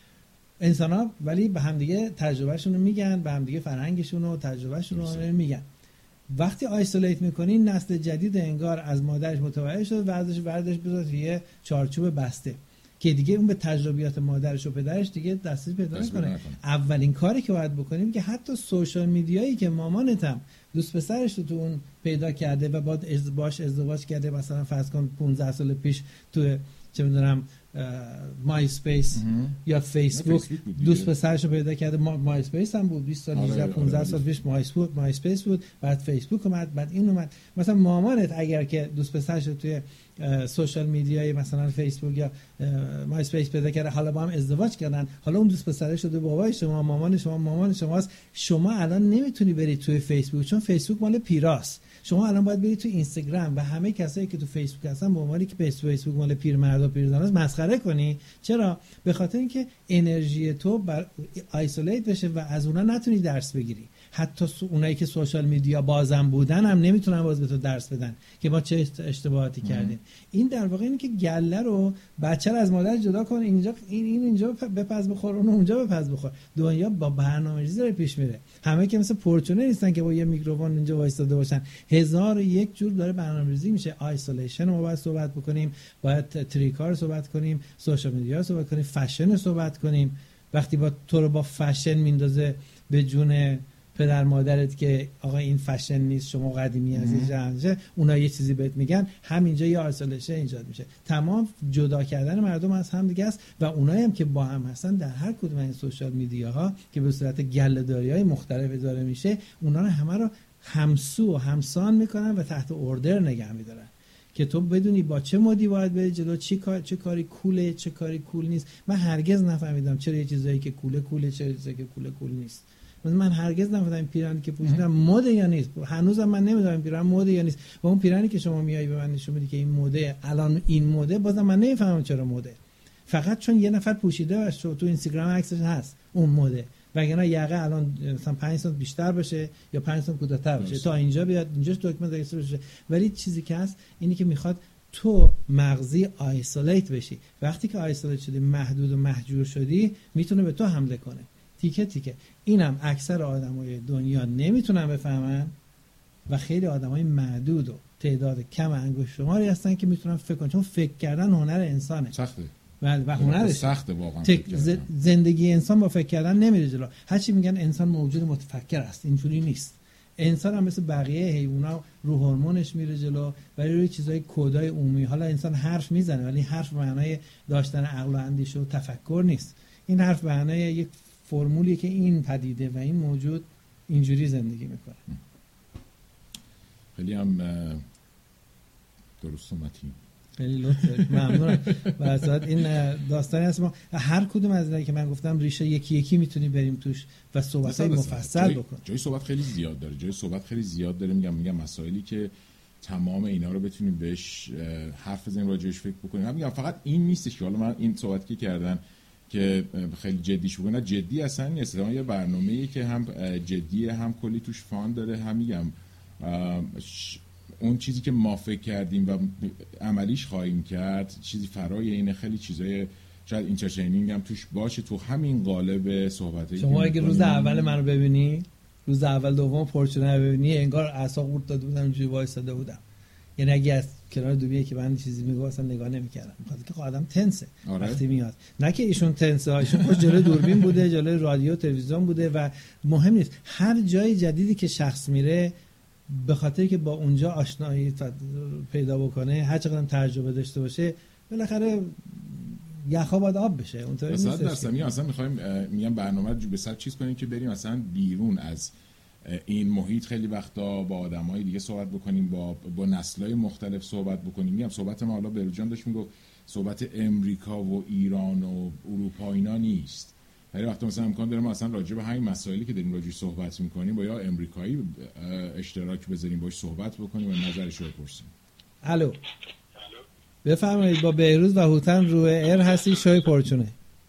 انسان‌ها ولی به هم دیگه تجربهشون رو میگن، به هم دیگه فرهنگشون و تجربهشون رو میگن. وقتی آیسولیت میکنی نسل جدید انگار از مادرش متولد شده، وردش وردش بذاره توی چارچوب بسته که دیگه اون به تجربیات مادرش و پدرش دیگه دسترسی پیدا نکنه. اولین کاری که باید بکنیم که حتی سوشال میدیایی که مامانتم دوست پسرش رو تو اون پیدا کرده و بعد ازدواج ازدواج کرده، مثلا فرض کن پانزده سال پیش تو چه میدونم مای اسپیس یا فیسبوک دوست پسرش رو پیدا کرده، مای اسپیس هم بود بیست سال هجده پانزده سال پیش مای اسپیس مای اسپیس بود، بعد فیسبوک اومد، بعد این اومد. مثلا مامانت اگر که دوست پسرش رو توی سوشال میدیای مثلا فیسبوک یا مای اسپیس پیدا کرده، حالا با هم ازدواج کردن، حالا اون دوست پسرش شده بابای شما، مامان شما مامان شماست. شما الان نمیتونی بری توی فیسبوک چون فیسبوک مال پیراست. شما الان باید برید تو اینستاگرام و همه کسایی که تو فیسبوک هستن به عنوانی که فیسبوک مال پیرمرد و پیرزناست مسخره کنی. چرا؟ به خاطر اینکه انرژی تو بر آیسولیت بشه و از اونها نتونی درس بگیری. حتی اونایی که سوشال میدیا بازم بودن هم نمیتونن باز به تو درس بدن که ما چه اشتباهاتی کردیم. این در واقع اینه که گله رو بچه رو از مادر جدا کن، اینجا این این اینجا بپز بخور، اون اونجا بپز بخور. دنیا با برنامه‌ریزی داره پیش میره. همه که مثل پورچونه نیستن که با یه میکروفون اینجا وایساده باشن. هزار و یک جور داره برنامه‌ریزی میشه. آیسولیشن رو باید صحبت بکنیم، باید تریکار رو صحبت کنیم، سوشال میدیا رو صحبت کنیم، فشن رو صحبت کنیم. وقتی با تو رو با فشن میندازه به جون پدر مادرت که آقا این فشن نیست، شما قدیمی هستی، اونا یه چیزی بهت میگن، همینجا یه آیسولیشن ایجاد میشه. تمام جدا کردن مردم از هم دیگه است و اونایی هم که با هم هستن در هر کدوم این سوشال میدیاها که به صورت گله‌داری‌های مختلف اداره میشه، اونا رو همه رو همسو و همسان میکنن و تحت اوردر نگه میدارن که تو بدونی با چه مودی باید بری جلو، چی کار چه کاری کوله، چه کاری کول نیست. من هرگز نفهمیدم چرا یه چیزایی که کوله کوله، چه چیزایی که کوله کول نیست. من هرگز نمی‌فهمم این پیرانی که پوشیدم مد یا نیست. هنوزم من نمی‌دونم پیران مد یا نیست. و اون پیرانی که شما میای به من نشون میدی که این مده، الان این مده، بازم من نمی‌فهمم چرا مده. فقط چون یه نفر پوشیده و تو اینستاگرام عکسش هست اون مده. وگرنه یقه الان مثلا پنج سانت بیشتر بشه یا پنج سانت کوتاه‌تر بشه تا اینجا بیاد، اینجاش دکمه داشته باشه. ولی چیزی که هست اینی که میخواد تو مغزی آیسولیت بشی. وقتی که آیسولیت شدی، محدود و محجور شدی، میتونه به تو حمله کنه. تیکه تیکه. اینم اکثر آدمای دنیا نمیتونن بفهمن و خیلی آدمای معدود و تعداد کم انگشت شماری هستن که میتونن فکر کنن، چون فکر کردن هنر انسانه. سخته. و هنرش سخته واقعا. زندگی انسان با فکر کردن نمیره جلو. هرچی میگن انسان موجود متفکر است، اینجوری نیست. انسان هم مثل بقیه حیونا رو هورمونش میره جلو، ولی روی چیزای کدای عمومی. حالا انسان حرف میزنه ولی حرف معنای داشتن عقل و اندیشه و تفکر نیست. این حرف معنای یک فرمولی که این پدیده و این موجود اینجوری زندگی میکنه. خیلی هم درست و متین. خیلی لطفه، ممنونم. و اصلا این داستانی هست ما هر کدوم از اینایی که من گفتم ریشه یکی یکی میتونی بریم توش و صحبتای مفصل جای بکن. جای صحبت خیلی زیاد داره، جای صحبت خیلی زیاد داره. میگم میگم مسائلی که تمام اینا رو بتونیم بهش حرف بزنیم، راجعش فکر بکنیم. من میگم فقط این نیستش که حالا من این صحبتی که کردن که خیلی جدیش بگم، نه جدی اصلا نیست. یه برنامه‌ای که هم جدیه، هم کلی توش فان داره، هم میگم اون چیزی که ما فکر کردیم و عملیش خواهیم کرد چیزی فرای اینه. خیلی چیزای شاید اینترتینینگ هم توش باشه تو همین قالب صحبتایی. شما اگه روز اول منو ببینی، روز اول دوم پورچونه ببینی، انگار اعصاب قورت داده بودم، اینجوری وایساده بودم. یعنی اگه از کنار دوبیه که من چیزی میگم اصلا نگاه نمی‌کردم، می‌خواد که آدم تنسه. آره. وقتی میاد نه که ایشون تنسه، ایشون خوش جلوی دوربین بوده، جلوی رادیو تلویزیون بوده و مهم نیست. هر جای جدیدی که شخص میره به خاطر که با اونجا آشنایی پیدا بکنه، هر چقدر تجربه داشته باشه، بالاخره یخا باید آب بشه اونطوری نیست. صد درصد میگم اصلا میخوایم میگم برنامه رو به صد چیز کنیم که بریم مثلا بیرون از این محیط، خیلی وقتا با آدمای دیگه صحبت بکنیم، با با نسل‌های مختلف صحبت بکنیم. میگم صحبت ما حالا بهروز داشت میگفت صحبت امریکا و ایران و اروپا اینا نیست. هر وقت مثلا امکان داره ما اصلا راجع به همین مسائلی که داریم راجعش صحبت می‌کنیم با یا امریکایی اشتراک بذاریم باهاش صحبت بکنیم و نظرش رو بپرسیم. الو بفرمایید، با بهروز و هوتن روی ایر هستی، شوی پرچونه.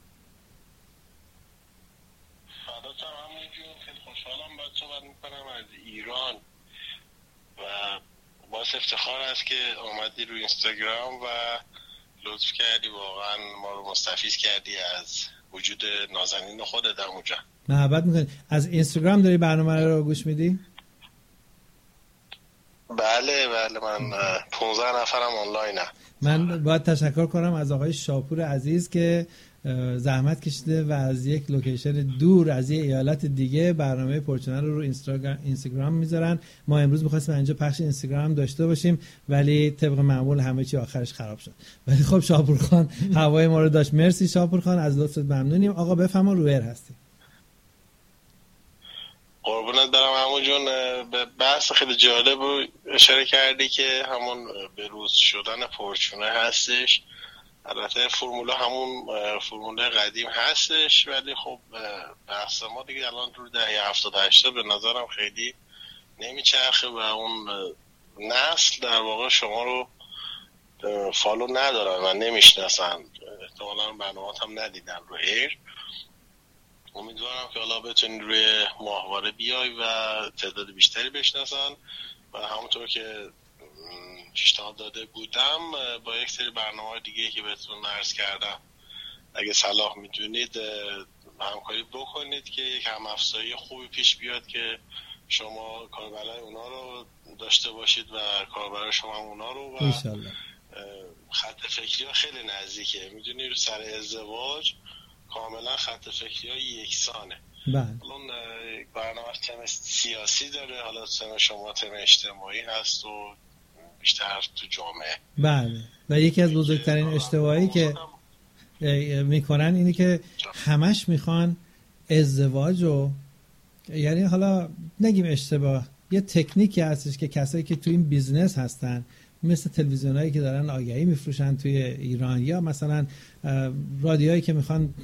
ایران و باعث افتخار است که آمدی روی اینستاگرام و لطف کردی، واقعا ما رو مستفیض کردی از وجود نازنین خودت در اونجا. محبت میکنی. از اینستاگرام داری برنامه رو گوش میدی؟ بله بله، من پانزده نفرم آنلاینم. من باید تشکر کنم از آقای شاپور عزیز که زحمت کشیده و از یک لوکیشن دور از یک ایالت دیگه برنامه پرچونه رو رو اینستاگرام میذارن. ما امروز می‌خواستیم اینجا پخش اینستاگرام داشته باشیم ولی طبق معمول همه چی آخرش خراب شد. ولی خب شاپور خان هوای ما رو داشت. مرسی شاپور خان، از لطفت ممنونیم. آقا بفرما، رو ایر هستی. قربونت برم عمو جون. به بحث خیلی جالب اشاره کردی که همون بروز شدن پرچونه هستش. البته فرمولا همون فرمول قدیم هستش ولی خب بحث ما دیگه الان رو دهه هفتاد هشتاد به نظرم خیلی نمیچرخه و اون نسل در واقع شما رو فالو ندارن و نمیشناسن، احتمالا برنامه‌ات هم ندیدن رو ایر. امیدوارم که حالا بتونید روی ماهواره بیای و تعداد بیشتری بشناسن و همونطور که پیشنهاد داده بودم با یک سری برنامه‌های دیگه که بهتون عرض کردم اگه صلاح میدونید همکاری بکنید که یک هم افزایی خوبی پیش بیاد که شما کاربرای اونا رو داشته باشید و کاربرای شما اونا رو و انشالله. خط فکری ها خیلی نزدیکه، میدونی رو سر ازدواج کاملا خط فکری ها یکسانه. بله. الان برنامه تم سیاسی داره، حالا تم شما تم اجتماعی هست و بیشتر تو جامعه. بله. و یکی از بزرگترین اشتباهی که میکنن اینی که همش میخوان ازدواج رو، یعنی حالا نگیم اشتباه، یه تکنیکی هستش که کسایی که تو این بیزنس هستن مثل تلویزیونایی که دارن آگهی میفروشن توی ایران یا مثلا رادیوهایی که میخوان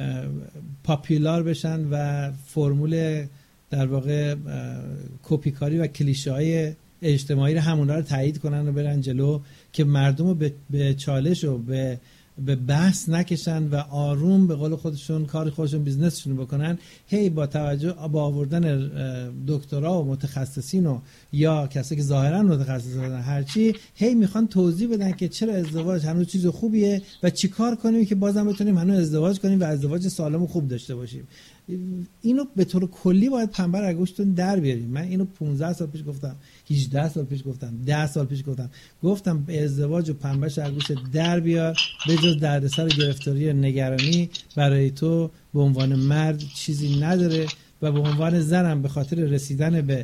پاپولار بشن و فرمول در واقع کپیکاری و کلیشه‌های اجتماعی رو همونا رو تایید کنن و برن جلو که مردم رو به, به چالش و به به بحث نکشن و آروم به قول خودشون کار خودشون بیزنسشون بکنن. هی با توجه با آوردن دکترا و متخصصین و یا کسایی که ظاهرا متخصص هستن هرچی، هی میخوان توضیح بدن که چرا ازدواج هنوز چیز خوبیه و چیکار کنیم که بازم بتونیم هنوز ازدواج کنیم و ازدواج سالم و خوب داشته باشیم. اینو به طور کلی باید پنبه رو گوشتون در بیاریم. من اینو پانزده سال پیش گفتم، هجده سال پیش گفتم، ده سال پیش گفتم گفتم به ازدواج و پنبهش از گوشت در بیار، به جز دردسر گرفتاری و نگرانی برای تو به عنوان مرد چیزی نداره و به عنوان زنم به خاطر رسیدن به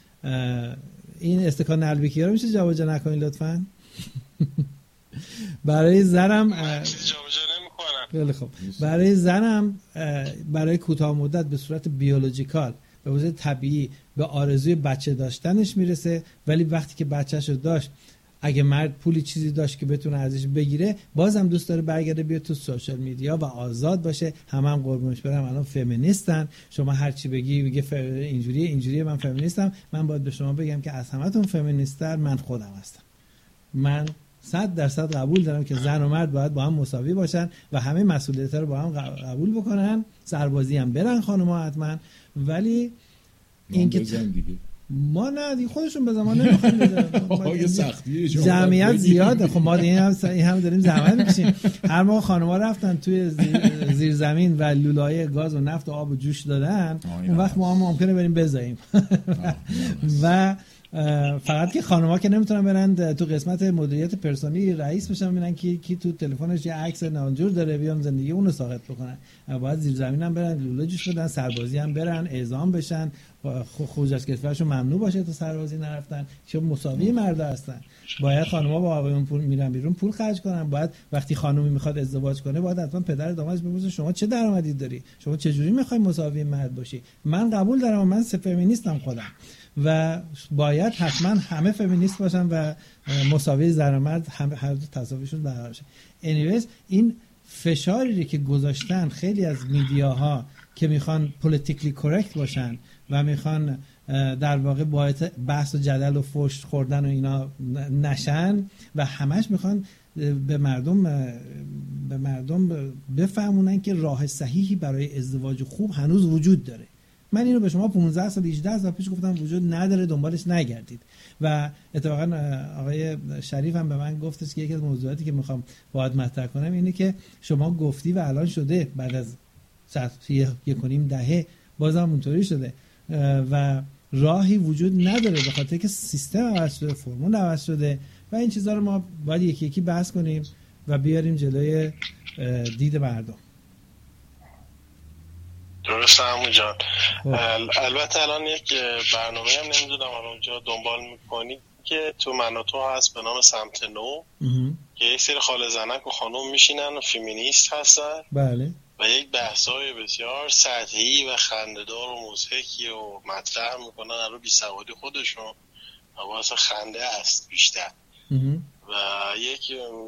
این استکان البیکی رو میشه جابجا نکنین لطفاً. برای زنم خیلی خوب. برای زنم برای کوتاه مدت به صورت بیولوژیکال به صورت طبیعی به آرزوی بچه داشتنش میرسه، ولی وقتی که بچه‌شو داشت اگه مرد پولی چیزی داشت که بتونه ازش بگیره بازم دوست داره برگرده بیاد تو سوشال میدیا و آزاد باشه. همه هم قربونش برم الان فمینیستن، شما هر چی بگی بگی ف... اینجوریه اینجوریه من فمینیستم. من باید به شما بگم که از همتون فمینیست‌تر من خودم هستم. من صد درصد قبول دارم که زن و مرد باید با هم مساوی باشن و همه مسئولیت‌ها رو با هم قبول بکنن، سربازی هم برن خانم‌ها حتما، ولی این که ما نه دیگه خودشون بزن، ما نمیخوایم بزنن. جمعیت زیاده، خب ما این هم این هم داریم زحمت میکشیم. هر موقع خانم‌ها رفتن توی زیر, زیر زمین و لوله‌های گاز و نفت و آب و جوش دادن، اون وقت ما هم ممکنه بریم بزاییم. و فقط که خانم‌ها که نمیتونن برن تو قسمت مدیریت پرسونلی رئیس بشن ببینن کی کی تو تلفنش یه عکس نانجور داره بیان زندگی اون رو ساقط بکنن. باید زیر زمین هم برن، لوله جوش بدن، سربازی هم برن، اعزام بشن، خروج از کشورشون ممنوع باشه تا سربازی نرفتن. چه مساوی مردا هستن. باید خانم‌ها با آقایون پول میرن بیرون پول خرج کنن. باید وقتی خانومی میخواد ازدواج کنه باید حتما پدر دامادش بپرسه شما چه درآمدی داری؟ شما چه جوری میخوای مساوی مرد باشی؟ من قبول دارم، من فمینیستم خودم و باید حتما همه فمینیست باشن و مساوی زن و مرد همه هر دو تساویشون برابر شه. anyways این فشاری که گذاشتن خیلی از میدیاها که میخوان پولیتیکلی کرکت باشن و میخوان در واقع باعث بحث و جدل و فحش خوردن و اینا نشن و همش میخوان به مردم به مردم بفهمونن که راه صحیحی برای ازدواج خوب هنوز وجود داره. من اینو به شما پانزده سال هجده سال پیش گفتم وجود نداره، دنبالش نگردید. و اتفاقا آقای شریف هم به من گفتش که یکی از موضوعاتی که میخوام باهات مطرح کنم اینه که شما گفتی و الان شده بعد از یک و نیم دهه بازم اونطوری شده و راهی وجود نداره به خاطر که سیستم عوض شده، فرمول عوض شده و این چیزا رو ما باید یکی یکی بحث کنیم و بیاریم جلوی دید مردم. درسته عمو جان. البته الان یک برنامه هم نمیدونم الان اونجا دنبال میکنی که تو من و تو هست به نام سمت نو که یک سری خاله زنک و خانم میشینن و فمینیست هستن. بله. و یک بحثای بسیار سطحی و خنده‌دار و مضحکی و مطرح میکنن رو بی سوادی خودشون و واسه خنده است بیشتر. و یک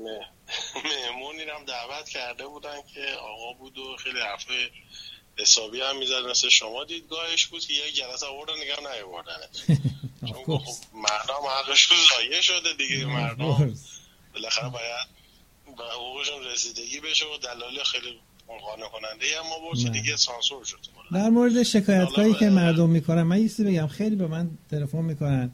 مهمونی هم دعوت کرده بودن که آقا بود و خیلی حرفای حسابی هم میزد مثل شما دیدگاهش بود که یک جلسه آوردن نگه نیاوردنه چون خب مردم حقشون ضایع شده دیگه. مردم بالاخره باید به حقوقشون رسیدگی بشه و دلالی خیلی قانع کننده اما بود دیگه سانسور شد. در مورد شکایت‌هایی که مردم میکنن من یه چیزی بگم، خیلی به من تلفن میکنن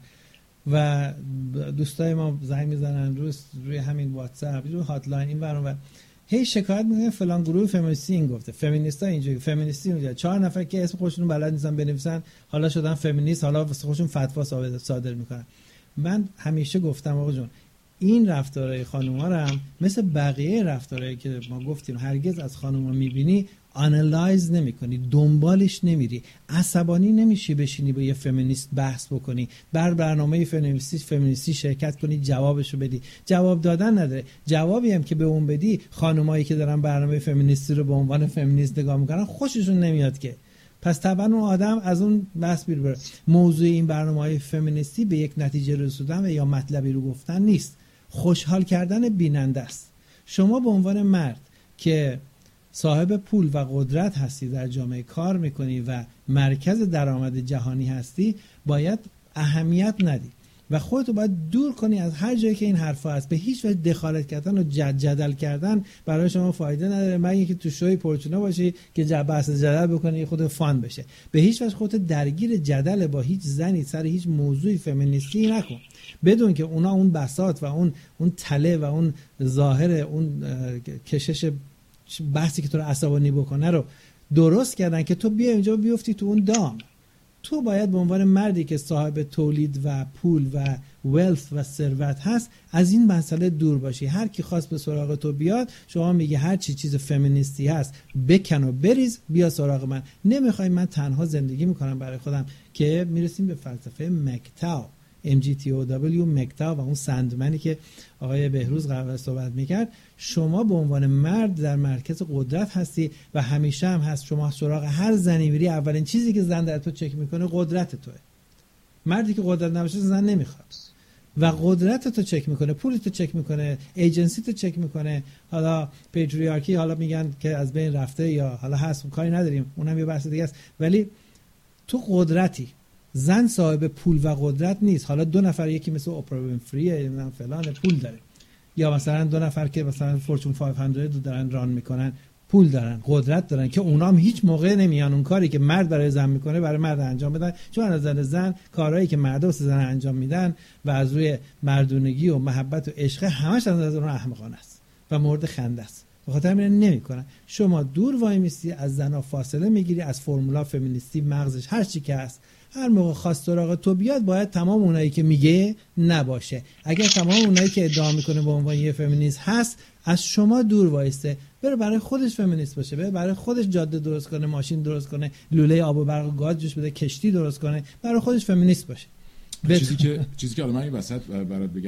و دوستای ما زنگ میزنن روی روی همین واتساپ روی هاتلاین این ور اون ور هی شکایت میکنن فلان گروه فمینیستی این گفته، فمینیستا اینجوری، فمینیستی اونجوری. چهار نفر که اسم خودشون بلد نیستن بنویسن حالا شدن فمینیست، حالا واسه خودشون فتوا صادر میکنن. من همیشه گفتم آقا جون این رفتارهای خانوما رو هم مثل بقیه رفتارهایی که ما گفتیم هرگز از خانوما میبینی آنالایز نمی‌کنی، دنبالش نمیری، عصبانی نمیشی بشینی با یه فمینیست بحث بکنی، بر برنامه فمینیستی فمینیستی شرکت کنی جوابشو بدی. جواب دادن نداره. جوابی هم که به اون بدی خانمایی که دارن برنامه فمینیستی رو به عنوان فمینیست نگاه میکنن خوششون نمیاد که. پس طبعا اون آدم از اون بحث بیرون بره. موضوع این برنامه‌های فمینیستی به یک نتیجه رسوندن یا مطلبی رو گفتن نیست، خوشحال کردن بیننده است. شما به عنوان مرد که صاحب پول و قدرت هستی، در جامعه کار میکنی و مرکز درآمد جهانی هستی، باید اهمیت ندی و خودتو باید دور کنی از هر جایی که این حرفا هست. به هیچ وجه دخالت کردن و جد جدل کردن برای شما فایده نداره، مگر اینکه تو شوی پرچونه باشی که بحث جدل بکنی خود فان بشه. به هیچ وجه خودت درگیر جدل با هیچ زنی سر هیچ موضوعی فمینیستی نکن بدون که اونا اون بساط و اون اون تله و اون ظاهر اون کشش بحثی که تو رو عصبانی بکنه رو درست کردن که تو بیا اینجا بیفتی تو اون دام. تو باید به عنوان مردی که صاحب تولید و پول و ویلث و ثروت هست از این مسئله دور باشی. هر کی خواست به سراغ تو بیاد شما میگی هر چی چیز فمینیستی هست بکن و بریز بیا سراغ من. نمیخوای من تنها زندگی میکنم برای خودم که میرسیم به فلسفه مکتاو ام جی تی او دبلیو مکتاو و اون سندمنی که آقای بهروز قبل صحبت میکرد. شما به عنوان مرد در مرکز قدرت هستی و همیشه هم هست. شما سراغ هر زنی میری اولین چیزی که زن در تو چک میکنه قدرت توه. مردی که قدرت نباشه زن نمیخواد و قدرت تو چک میکنه، پول تو چک میکنه، ایجنسی تو چک میکنه. حالا پیتریارکی حالا میگن که از بین رفته یا حالا هست، کاری نداریم، اونم یه بحث دیگه است، ولی تو قدرتی. زن صاحب پول و قدرت نیست. حالا دو نفر یکی مثل اوپرا وینفری فلان پول داره، یا مثلا دو نفر که مثلا فورچون پانصد دارن ران میکنن پول دارن، قدرت دارن، که اونام هیچ موقع نمیان اون کاری که مرد برای زن میکنه برای مرد انجام بدن، چون از نظر زن کارهایی که مرد واسه زن انجام میدن و از روی مردونگی و محبت و عشق همش از نظر اون احمقانه است و مورد خنده است. به خاطر همین نمیکنن. شما دور وای میستی، از زنا فاصله میگیری، از فرمولا فمینیستی مغزش هر چی که هست هر موقع خواست سراغ تو بیاد باید تمام اونایی که میگه نباشه. اگر تمام اونایی که ادعا میکنه به عنوان یه فمینیست هست از شما دور وایسته، بره برای خودش فمینیست باشه، بره برای خودش جاده درست کنه، ماشین درست کنه، لوله آب و برق و گاز جوش بده، کشتی درست کنه، برای خودش فمینیست باشه. چیزی که چیزی که الان من این وسط برات بگم